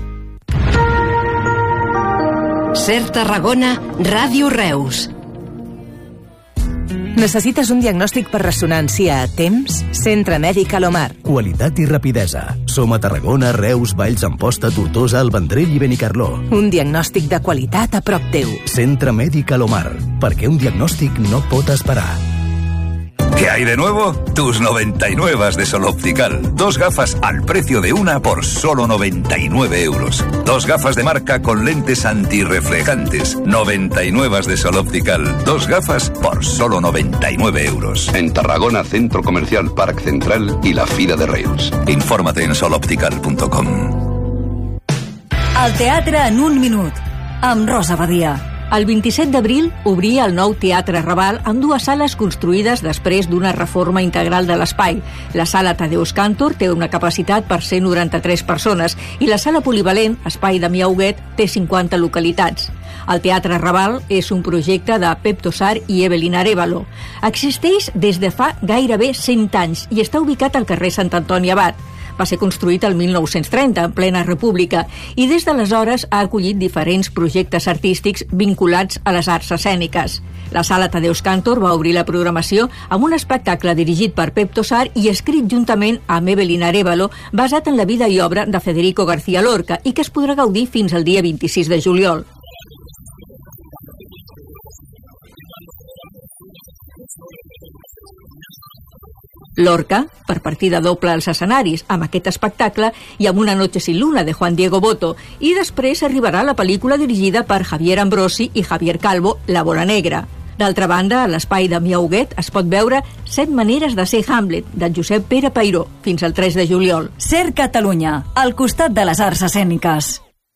Ser Tarragona, Ràdio Reus. Necessites un diagnòstic per ressonància a temps? Centre Mèdic Alomar. Qualitat i rapidesa. Som a Tarragona, Reus, Valls, Amposta, Tortosa, El Vendrell i Benicarló. Un diagnòstic de qualitat a prop teu. Centre Mèdic Alomar. Perquè un diagnòstic no pot esperar. ¿Qué hay de nuevo? Tus 99 de Sol Optical. 2 gafas al precio de una por solo 99 euros. 2 gafas de marca con lentes antirreflejantes. 99 de Sol Optical. 2 gafas por solo 99 euros. En Tarragona, Centro Comercial Parc Central y la Fira de Reus. Infórmate en soloptical.com. El teatre en un minut, amb Rosa Badia. El 27 d'abril obria el nou Teatre Raval amb 2 sales construïdes després d'una reforma integral de l'espai. La sala Tadeusz Kantor té una capacitat per 193 persones i la sala polivalent, Espai Damià Huguet, té 50 localitats. El Teatre Raval és un projecte de Pep Tossar i Evelyn Arévalo. Existeix des de fa gairebé 100 anys i està ubicat al carrer Sant Antoni Abat. Va ser construït el 1930, en plena república, i des d'aleshores ha acollit diferents projectes artístics vinculats a les arts escèniques. La sala Tadeusz Kantor va obrir la programació amb un espectacle dirigit per Pep Tossar i escrit juntament amb Evelyn Arévalo, basat en la vida i obra de Federico García Lorca i que es podrà gaudir fins al dia 26 de juliol. Lorca, per partida doble als escenaris, amb aquest espectacle i amb Una noche sin luna, de Juan Diego Boto, i després arribarà la pel·lícula dirigida per Javier Ambrosi i Javier Calvo, La bola negra. D'altra banda, a l'Espai Damià Huguet es pot veure 7 maneres de ser Hamlet, de Josep Pere Peiró, fins al 3 de juliol. Ser Catalunya, al costat de les arts escèniques.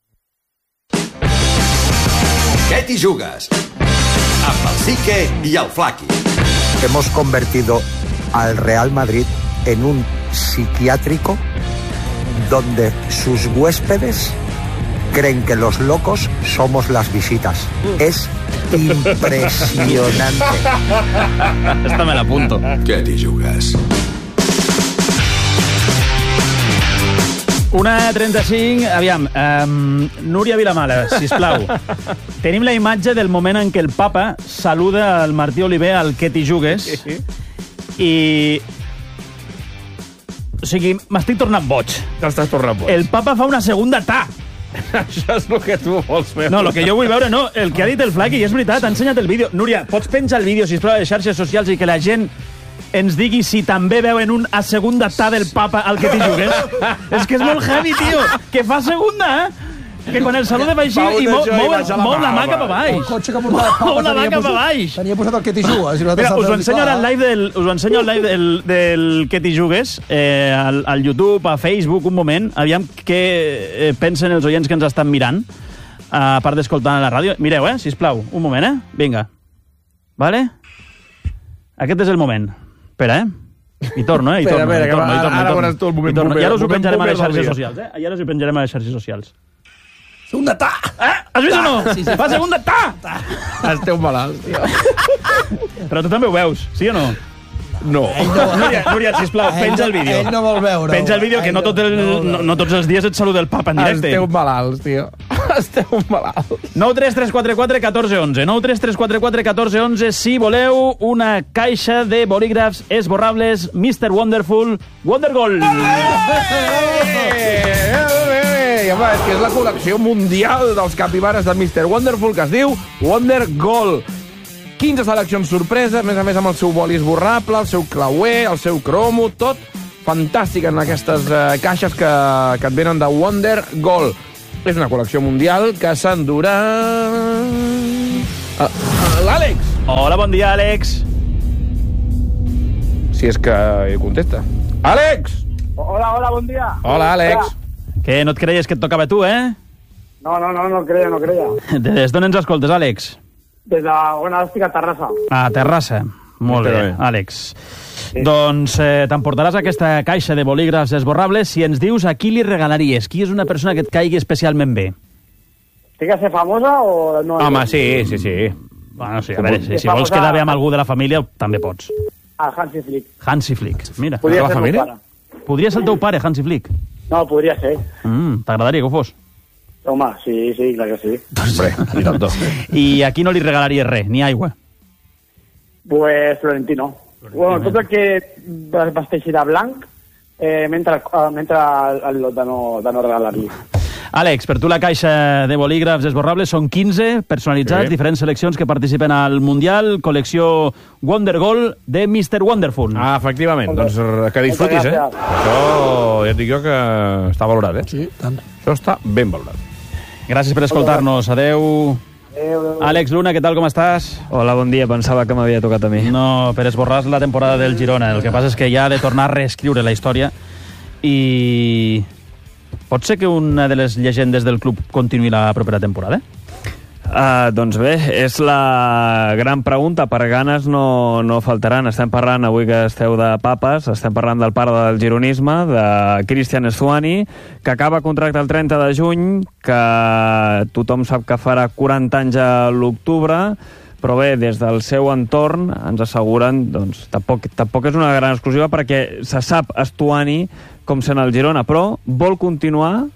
¿Qué t'hi jugues? Amb el Sique y el Flaqui. Hemos convertido al Real Madrid en un psiquiátrico donde sus huéspedes creen que los locos somos las visitas. Es impresionante. Esta me la apunto. Què t'hi jugues? 1:35, aviam, Núria Vilamala, sisplau. Tenim la imatge del moment en què el papa saluda al Martí Oliver al Què t'hi jugues, i... O sigui, m'estic tornant boig. T'estàs tornant boig. El papa fa una segunda ta. Això és el que tu vols veure. No, el que jo vull veure, no. El que ha dit el Flaqui, i és veritat, ha ensenyat el vídeo. Núria, pots penjar el vídeo, sisplau, a les xarxes socials i que la gent ens digui si també veuen un a segunda ta del papa al Què t'hi jugues? És que és molt heavy, tio. Que fa segunda, que quan el saluda va així i mou la mà cap a baix. El cotxe que portava el mou la mà cap a baix. Tenia posat el Què t'hi jugues. Mira, us ho ensenyo ara al live del Què t'hi jugues, al YouTube, a Facebook, un moment. Aviam què pensen els oients que ens estan mirant, a part d'escoltar a la ràdio. Mireu, sisplau, un moment, vinga. Vale? Aquest és el moment. Espera, Hi torno, hi torno. Ara veuràs tu el moment. I ara us ho penjarem a les xarxes socials, I ara us ho penjarem a les xarxes socials. Segunda ta! Has vist o no? Sí. Fa segunda ta! Esteu malalts, tio. Però tu també ho veus, sí o no? No. Núria, sisplau, penja el vídeo. Ell no vol veure. Penja el vídeo, que no tots els dies et saluda el papa en directe. Esteu malalts, tio. Esteu malalts. 933441411. 933441411. Si voleu una caixa de bolígrafs esborrables Mr. Wonderful Wondergold. Ei, home, és que és la col·lecció mundial dels capibares de Mr. Wonderful, que es diu Wonder Gold. 15 seleccions sorpreses, a més amb el seu boli esborrable, el seu clauer, el seu cromo, tot fantàstic en aquestes caixes que et venen de Wonder Gold. És una col·lecció mundial que s'endurà... L'Àlex! Hola, bon dia, Àlex. Si és que contesta. Àlex! Hola, bon dia. Hola, Àlex. Que no et creies que et tocava a tu, eh? No creia. Des d'on ens escoltes, Àlex? Des de... Bueno, estic a Terrassa. A Terrassa. Molt bé, Àlex. Sí. Doncs t'emportaràs aquesta caixa de bolígrafs esborrables si ens dius a qui li regalaries. Qui és una persona que et caigui especialment bé? Té que ser famosa o no? Home, sí. Bueno, sí, a veure, si vols quedar bé amb algú de la família, també pots. Hansi Flick. Hansi Flick, mira. Podria ser el meu pare. Podria ser el teu pare, Hansi Flick? No, podria ser. T'agradaria que ho fos? Home, sí, clar que sí. Hombre, i tant. I a qui no li regalaries res, ni aigua? Pues Florentino. Bueno, tot el que vesteixi de blanc, mentre el lot de no regalar-li. Àlex, per tu la caixa de bolígrafs esborrables són 15 personalitzats, diferents seleccions que participen al Mundial, col·lecció Wonder Gold de Mr. Wonderful. Ah, efectivament, doncs que disfrutis, Això ja et dic jo que està valorat, Sí, tant. Això està ben valorat. Gràcies per escoltar-nos, adeu. Àlex Luna, què tal, com estàs? Hola, bon dia, pensava que m'havia tocat a mi. No, per esborrar la temporada del Girona. El que passa és que ja ha de tornar a reescriure la història i... Pot ser que una de les llegendes del club continuï la propera temporada? Doncs bé, és la gran pregunta. Per ganes no faltaran. Estem parlant, avui que esteu de papes, estem parlant del pare del gironisme, de Cristian Stuani, que acaba contracte el 30 de juny, que tothom sap que farà 40 anys a l'octubre, però bé, des del seu entorn ens asseguren, doncs, tampoc és una gran exclusiva perquè se sap Stuani com sent el Girona, però vol continuar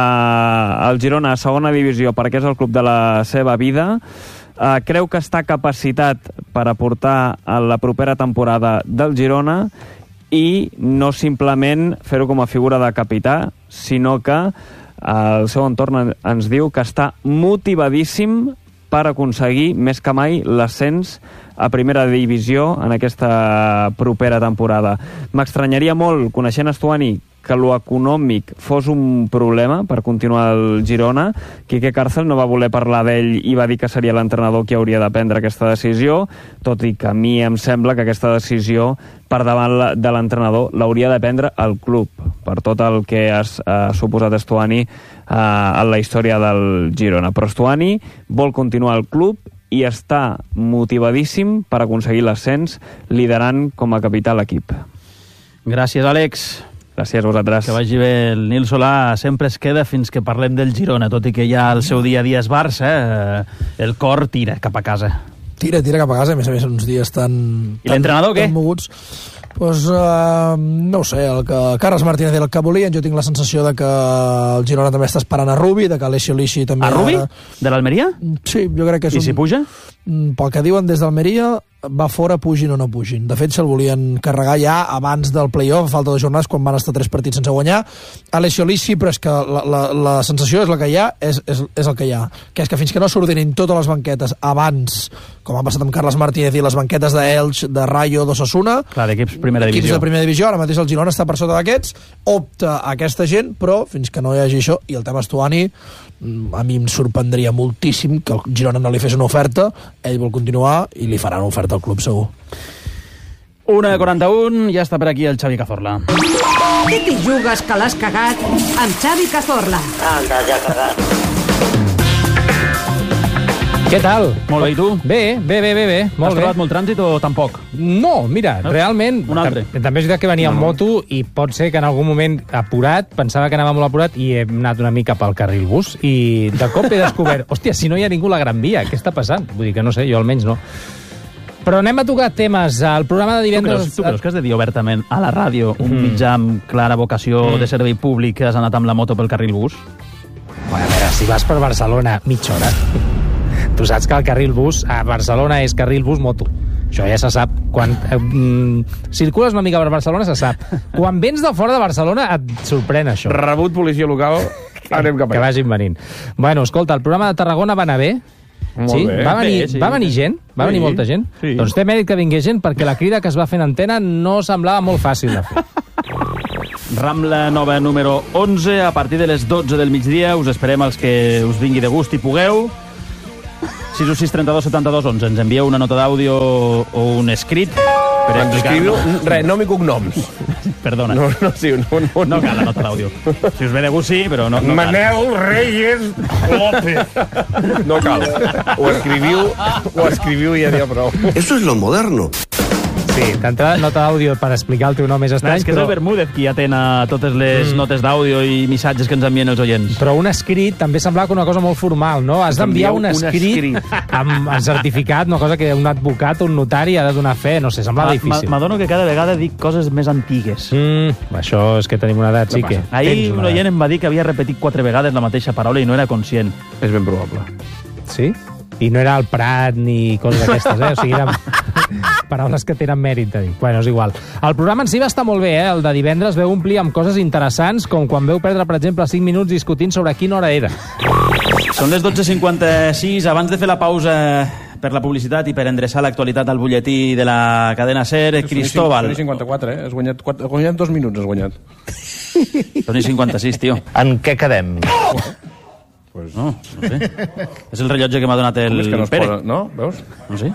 al Girona a segona divisió perquè és el club de la seva vida. Creu que està capacitat per aportar a la propera temporada del Girona i no simplement fer-ho com a figura de capità, sinó que el seu entorn ens diu que està motivadíssim per aconseguir més que mai l'ascens a primera divisió en aquesta propera temporada. M'estranyaria molt, coneixent Stuani, que lo econòmic fos un problema per continuar el Girona. Quique Cárcel no va voler parlar d'ell i va dir que seria l'entrenador qui hauria de prendre aquesta decisió, tot i que a mi em sembla que aquesta decisió per davant de l'entrenador l'hauria de prendre el club, per tot el que ha suposat Stuani en la història del Girona. Però Stuani vol continuar al club i està motivadíssim per aconseguir l'ascens, liderant com a capità l'equip. Gràcies, Àlex. Gràcies a vosaltres. Que vagi bé. El Nil Solà sempre es queda fins que parlem del Girona, tot i que ja el seu dia a dia és Barça, el cor tira cap a casa. Tira cap a casa, a més uns dies tan... I l'entrenador què? Moguts. Pues, no ho sé, el que Carles Martínez era el que volien. Jo tinc la sensació de que el Girona també està esperant a Rubi, de que Alessio Lisci també... A Rubi? De l'Almeria? Sí, jo crec que és I si puja? Pel que diuen des d'Almeria, va fora, pugin o no pugin. De fet, se'l volien carregar ja abans del play-off, a falta de jornades, quan van estar 3 partits sense guanyar. Alessio Lisci, però és que la sensació és la que hi ha, és el que hi ha. Que és que fins que no s'ordinin totes les banquetes abans, com ha passat amb Carles Martínez i les banquetes d'Elx, de Rayo, d'Osasuna... Clar, d'equips primera divisió. Equips de primera divisió, ara mateix el Girona està per sota d'aquests, opta a aquesta gent, però fins que no hi hagi això, i el tema Stuani, a mi em sorprendria moltíssim que el Girona no li fes una oferta, ell vol continuar i li farà una oferta al club segur. 1:41, ja està per aquí el Xavi Cazorla. Què t'hi jugues que l'has cagat amb Xavi Cazorla? Anda, ja cagat. Què tal? Molt bé, i tu? Bé. Has trobat molt trànsit o tampoc? No, mira, realment... Un altre. També és veritat que venia en moto i pot ser que en algun moment apurat, pensava que anava molt apurat i he anat una mica pel carril bus i de cop he descobert, hòstia, si no hi ha ningú a la Gran Via, què està passant? Vull dir que no sé, jo almenys no. Però anem a tocar temes. El programa de divendres... Tu creus que has de dir obertament a la ràdio un mitjà amb clara vocació de servei públic que has anat amb la moto pel carril bus? Bueno, a veure, si vas per Barcelona mitja hora... Tu saps que el carril bus a Barcelona és carril bus moto. Això ja se sap. Quan circules una mica per Barcelona se sap. Quan vens de fora de Barcelona et sorprèn això. Rebut policia local Anem cap allà. Que vagin venint. Bueno, escolta, el programa de Tarragona va anar bé? Molt sí? bé. Va venir gent? Va venir molta gent? Sí. Doncs té mèrit que vingués gent perquè la crida que es va fer en antena no semblava molt fàcil de fer. Rambla Nova número 11, a partir de les 12 del migdia. Us esperem els que us vingui de gust i pugueu. 616 32 72 11. Ens envieu una nota d'àudio o un escrit per explicar-nos. Res, nom i cognoms. Perdona. No cal la nota d'àudio. Si us ve de gust, sí, però no cal. Manel Reyes López. No cal. Ho escriviu i ja n'hi ha prou. Eso es lo moderno. Sí, d'entrada nota d'àudio per explicar el teu nom és estrany, és que és el Bermúdez qui atén a totes les notes d'àudio i missatges que ens envien els oients. Però un escrit també semblava que una cosa molt formal, no? Has d'enviar un escrit amb certificat, una cosa que un advocat o un notari ha de donar fe, no sé, semblava difícil. M'adono que cada vegada dic coses més antigues. Això és que tenim una edat, sí que... Ahir un oient em va dir que havia repetit 4 vegades la mateixa paraula i no era conscient. És ben probable. Sí? I no era el Prat ni coses d'aquestes, O sigui, eren paraules que tenen mèrit de dir. Bueno, és igual. El programa en si va estar molt bé, El de divendres veu omplir amb coses interessants, com quan veu perdre, per exemple, 5 minuts discutint sobre quina hora era. Són les 12:56. Abans de fer la pausa per la publicitat i per endreçar l'actualitat al butlletí de la cadena SER, Cristóbal. Toni 54, Has guanyat 2 minuts, has guanyat. Toni 56, tio. En què quedem? Pues no sé. És el rellotge que m'ha donat el Pere. No? Veus? No sé.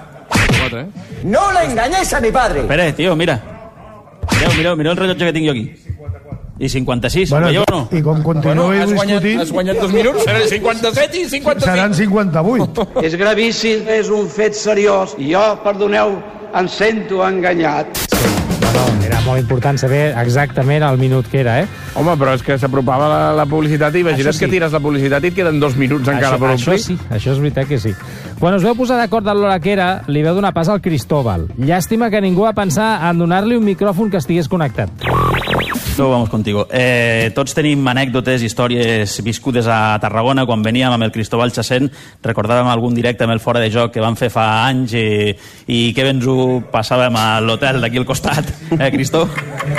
No le engañéis a mi padre. Pere, tio, mira. Mireu el rellotge que tinc jo aquí. I 56, bueno, veieu o no? I com continuï discutint... Has guanyat 2 minuts, seran 57 i 55. Seran 58. És gravíssim, és un fet seriós. I jo, perdoneu, em sento enganyat. Era molt important saber exactament el minut que era, Home, però és que s'apropava la publicitat i imagina't que tires la publicitat i et queden 2 minuts encara per omplir. Això és veritat que sí. Quan us veu posar d'acord de l'hora que era, li veu donar pas al Cristóbal. Llàstima que ningú va pensar en donar-li un micròfon que estigués connectat. No, vamos contigo. Tots tenim anècdotes, històries viscudes a Tarragona. Quan veníem amb el Cristóbal Chasén, recordàvem algun directe amb el Fora de Joc que vam fer fa anys i que ens ho passàvem a l'hotel d'aquí al costat. Cristó?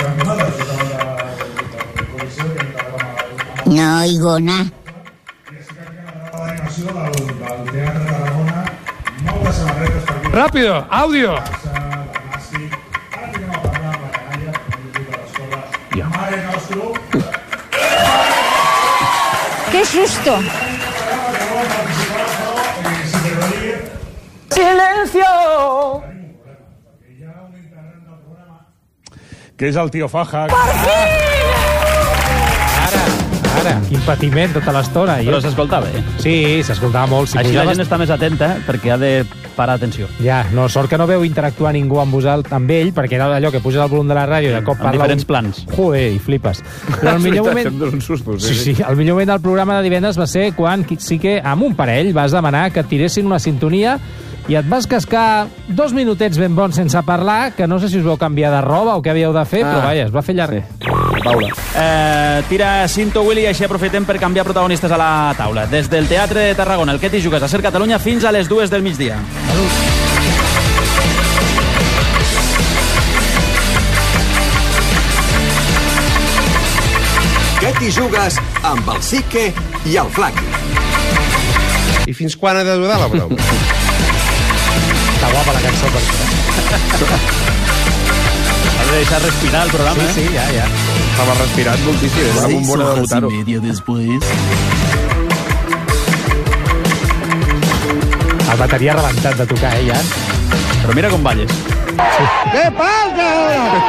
No oigo nada. Rápido, audio. ¡Qué susto! ¡Silencio! Que és el tio Faja. Ara, quin patiment tota l'estona. Però s'escoltava, Sí, s'escoltava molt. Així la gent està més atenta perquè ha de parar atenció. Ja, no, sort que no veu interactuar ningú amb ell, perquè era allò que puges el volum de la ràdio i de cop parla... Amb diferents plans. Joder, i flipes. Però el millor moment... Sí, el millor moment del programa de divendres va ser quan sí que amb un parell vas demanar que et tiressin una sintonia i et vas cascar 2 minutets ben bons sense parlar, que no sé si us vau canviar de roba o què havíeu de fer, però vaja, es va fer llarg. Paula. Tira Cinto Willy i així aprofitem per canviar protagonistes a la taula. Des del Teatre de Tarragona, el Què t'hi jugues a SER Catalunya fins a les 2 del migdia. Què t'hi jugues amb el Sique i el Flaqui? I fins quan ha de durar la broma? Està guapa la cançó per això. Has de deixar respirar el programa, Sí, ja. Estava respirant moltíssim. Una bombona de Butaro. El bateria rebentat de tocar, ja. Però mira com balles. ¿Qué pasa ahora?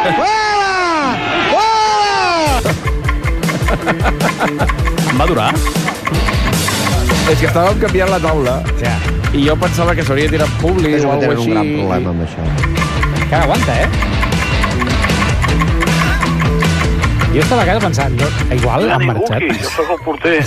¡Fuera! Em va durar? És que estàvem canviant la taula. Ja. I jo pensava que s'hauria tirat públic o alguna cosa així. un gran problema amb això. Que aguanta, Jo estava a casa pensant, igual han marxat. Jo sóc el porter.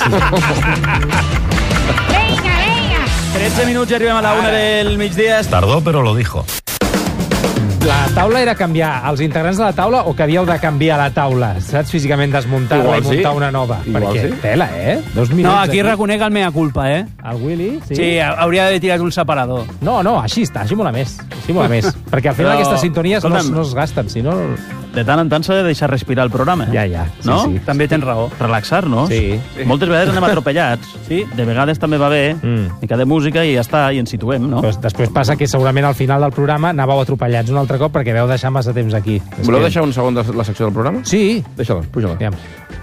13 minuts i arribem a la 1 del migdia. Tardó, però lo dijo. La taula era canviar els integrants de la taula o que havíeu de canviar la taula? Saps? Físicament desmuntar-la i muntar una nova. Perquè tela, 2 minuts. No, aquí reconec el mea culpa, El Willy? Sí, hauria d'haver tirat un separador. No, així està, així mola més. Perquè al final aquestes sintonies no es gasten, si no... de tant en tant s'ha de deixar respirar el programa. Ja. No? Sí. També tens raó. Relaxar-nos. Sí. Moltes vegades anem atropellats. Sí. De vegades també va bé, mica de música i ja està, i ens situem, no? Pues després passa que segurament al final del programa anàveu atropellats un altre cop perquè veu deixar massa temps aquí. Voleu deixar un segon de la secció del programa? Sí. Deixa-la, puja-la. Ja.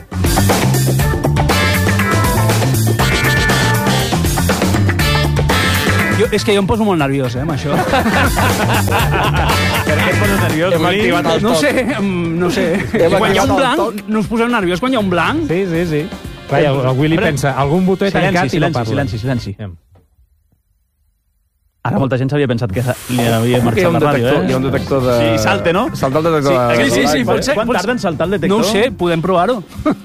És que jo em poso molt nerviós, amb això. Per què et poses nerviós, Hem activat el No toc. sé. Quan hi ha un blanc, no us poseu nerviós quan hi ha un blanc? Sí. Clar, el Willy pensa, algun botó he tancat i no parla. Silenci. Ara molta gent s'havia pensat que li havia marxat la ràdio, Hi ha un detector de... Sí, salte, no? Salta el detector de... Sí, pot ser. Quan tarda en saltar el detector? No ho sé, podem provar-ho.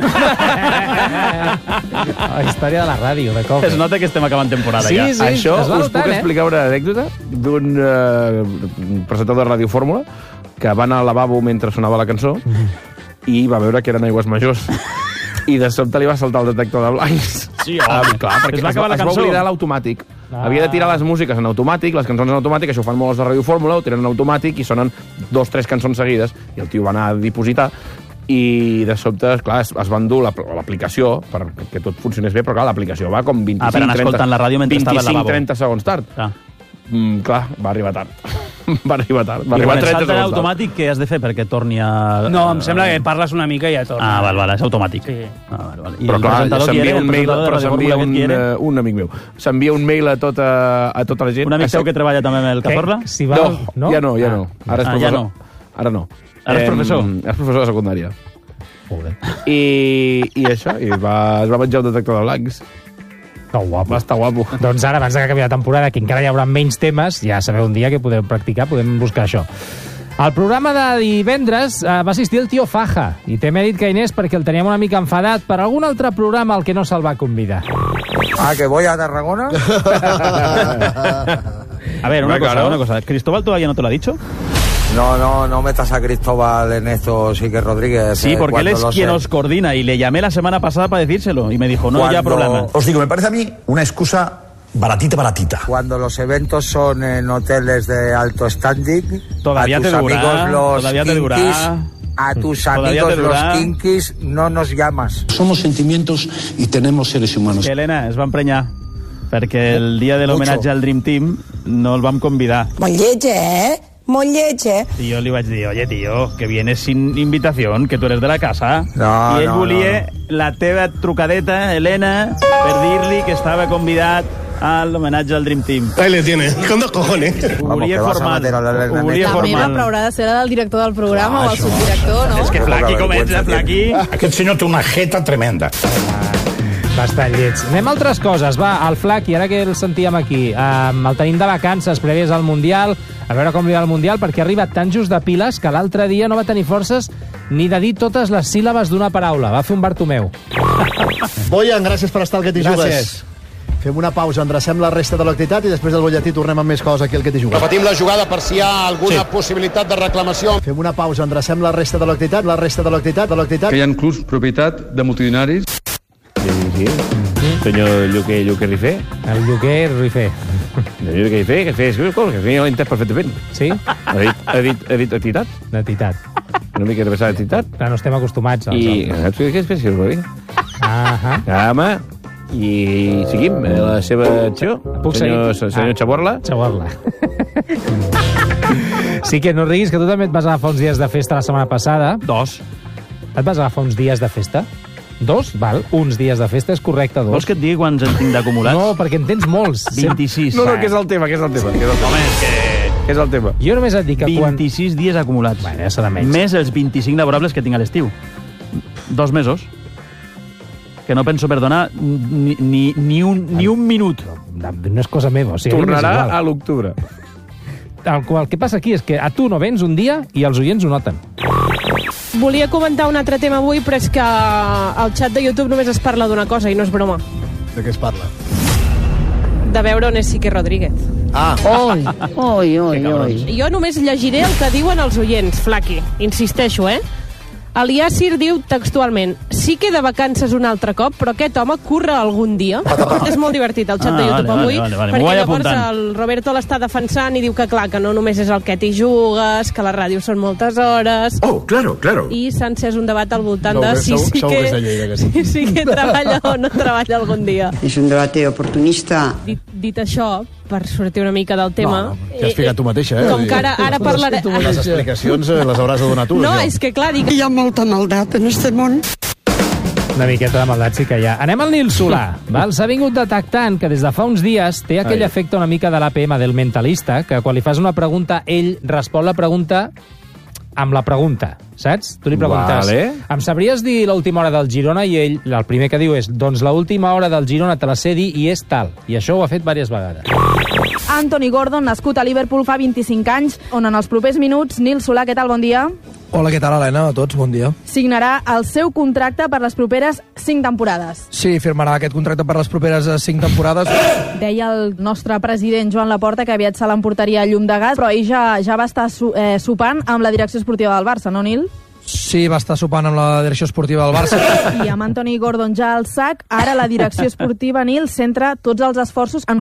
La història de la ràdio, de cop. Es nota que estem acabant temporada ja. Sí, Això es va us puc notant, explicar una anècdota d'un presentador de Ràdio Fórmula que va anar al lavabo mentre sonava la cançó i va veure que eren aigües majors. I de sobte li va saltar el detector de blancs. Sí, home. Clar, perquè Es va acabar la es va cançó. oblidar l'automàtic. Havia de tirar les músiques en automàtic, les cançons en automàtic, això ho fan molts els de Ràdio Fórmula, ho tiren en automàtic i sonen 2 o 3 cançons seguides, i el tio va anar a dipositar, i de sobte, clar, es va endur l'aplicació perquè tot funcionés bé, però clar, l'aplicació va com 25-30 per anar escoltant la ràdio mentre estava al lavabo. 25-30 segons tard. Clar, va arribar tard. Va arribar 30 segons segons tard. automàtic, què has de fer perquè torni a... No, em sembla que parles una mica i ja torna. val, és automàtic. Sí. Val. Però clar, s'envia un mail, però s'envia un amic meu. S'envia un mail a tota la gent. Un amic teu que treballa també amb el Cazorla? Si va, no, ja no. Ara és professor. Ja no. Ara no. Ara és professor? És professor de secundària. Joder. I això, es va menjar un detector de blancs. Que guapo. Va estar guapo. Doncs ara, abans que acabi la temporada, que encara hi haurà menys temes, ja sabeu un dia que podeu practicar, podem buscar això. Al programa de divendres va assistir el tio Faja, i té mèrit que Inés perquè el teníem una mica enfadat per algun altre programa al que no se'l va convidar. ¿Que voy a Tarragona? A ver, una cosa. ¿Cristóbal todavía no te lo ha dicho? No metas a Cristóbal en esto, sí que Rodríguez. Sí, porque él es quien os coordina y le llamé la semana pasada para decírselo y me dijo, no, ya problema. Os digo, me parece a mí una excusa baratita. Cuando los eventos son en hoteles de alto standing, Todavía a tus te durará, amigos los todavía te durará. kinkis, a tus amigos los kinkis no nos llamas. Somos sentimientos y tenemos seres humanos. Que Helena es va emprenyar perquè el dia de l'homenatge al Dream Team no el vam convidar. Molt lleig, Molt lleig, I jo li vaig dir, oye, tío, que vienes sin invitación, que tú eres de la casa. No, I ell no, volia la teva trucadeta, Helena, per dir-li que estava convidat a l'homenatge al Dream Team. Ahí le tiene, con 2 cojones. Ho volia formar. La meva praurà de ser la del director del programa o el subdirector, no? És que Flaqui comença, Flaqui. Aquest senyor té una jeta tremenda. Bastant lleig. Anem a altres coses. Va, el Flaqui, ara que el sentíem aquí, el tenim de vacances prèvies al Mundial, a veure com li va el Mundial, perquè ha arribat tan just de piles que l'altre dia no va tenir forces ni de dir totes les síl·labes d'una paraula. Va fer un Bartomeu. Boyan, gràcies per estar al Que t'hi jugues. Gràcies. Fem una pausa, endrecem la resta de l'activitat i després del butlletí tornem amb més coses aquí al Que t'hi jugues. Repetim la jugada per si hi ha alguna possibilitat de reclamació. Fem una pausa, endrecem la resta de l'activitat. Que hi ha clubs propietat de multitudinaris. Sí. Senyor Lluquer Rifé. El Lluquer Rifé. El Lluquer Rifé, que fes coses, que l'ha entès perfectament. Sí? Ha dit entitat? Entitat. Una mica de passar entitat. Clar, no estem acostumats. I saps què és fer? Home, i seguim la seva acció. Puc seguir? Senyor Chaborla. Chaborla. Sí que no riguis, que tu també et vas agafar uns dies de festa la setmana passada. 2. Et vas agafar uns dies de festa? 2? Val, uns dies de festa és correcte, 2. Vols que et digui quants en tinc d'acumulats? No, perquè en tens molts. 26. No, què és el tema? Home, què és el tema? Jo només et dic que 26 dies acumulats. Bueno, ja serà menys. Més els 25 laborables que tinc a l'estiu. 2 mesos. Que no penso perdonar ni un minut. No és cosa meva. O sigui, tornarà a l'octubre. El que passa aquí és que a tu no vens un dia i els oients ho noten. Volia comentar un altre tema avui, però és que al xat de YouTube només es parla d'una cosa i no és broma. De què es parla? De veure on és Sique Rodríguez. Oi. Jo només llegiré el que diuen els oients, Flaqui. Insisteixo, El Yassir diu textualment: sí que de vacances un altre cop, però aquest home curra algun dia. És molt divertit el xat de YouTube avui, perquè llavors el Roberto l'està defensant i diu que clar, que no només és el que t'hi jugues, que la ràdio són moltes hores... Oh, claro, claro. I s'ha encès un debat al voltant de si sí que treballa o no treballa algun dia. És un debat oportunista. Dit això, per sortir una mica del tema... Que has ficat tu mateixa, eh? Com que ara parlaré... Les explicacions les hauràs de donar tu. No, és que clar, dic... Hi ha molta maldat en este món. Una miqueta de maldat sí que hi ha. Anem al Nil Solà. S'ha vingut detectant que des de fa uns dies té aquell efecte una mica de l'APM del mentalista, que quan li fas una pregunta, ell respon la pregunta amb la pregunta, saps? Tu li preguntes, em sabries dir l'última hora del Girona? I ell, el primer que diu és, doncs l'última hora del Girona te la sé dir i és tal. I això ho ha fet diverses vegades. Anthony Gordon, nascut a Liverpool fa 25 anys, on en els propers minuts, Nil Solà, què tal? Bon dia. Hola, què tal, Helena? A tots, bon dia. Signarà el seu contracte per les properes 5 temporades. Sí, firmarà aquest contracte per les properes 5 temporades. Deia el nostre president Joan Laporta que aviat se l'emportaria a llum de gas, però ell ja va estar sopant amb la direcció esportiva del Barça, no, Nil? Sí, va estar sopant amb la direcció esportiva del Barça. I amb Anthony Gordon ja al sac, ara la direcció esportiva, Nil, centra tots els esforços en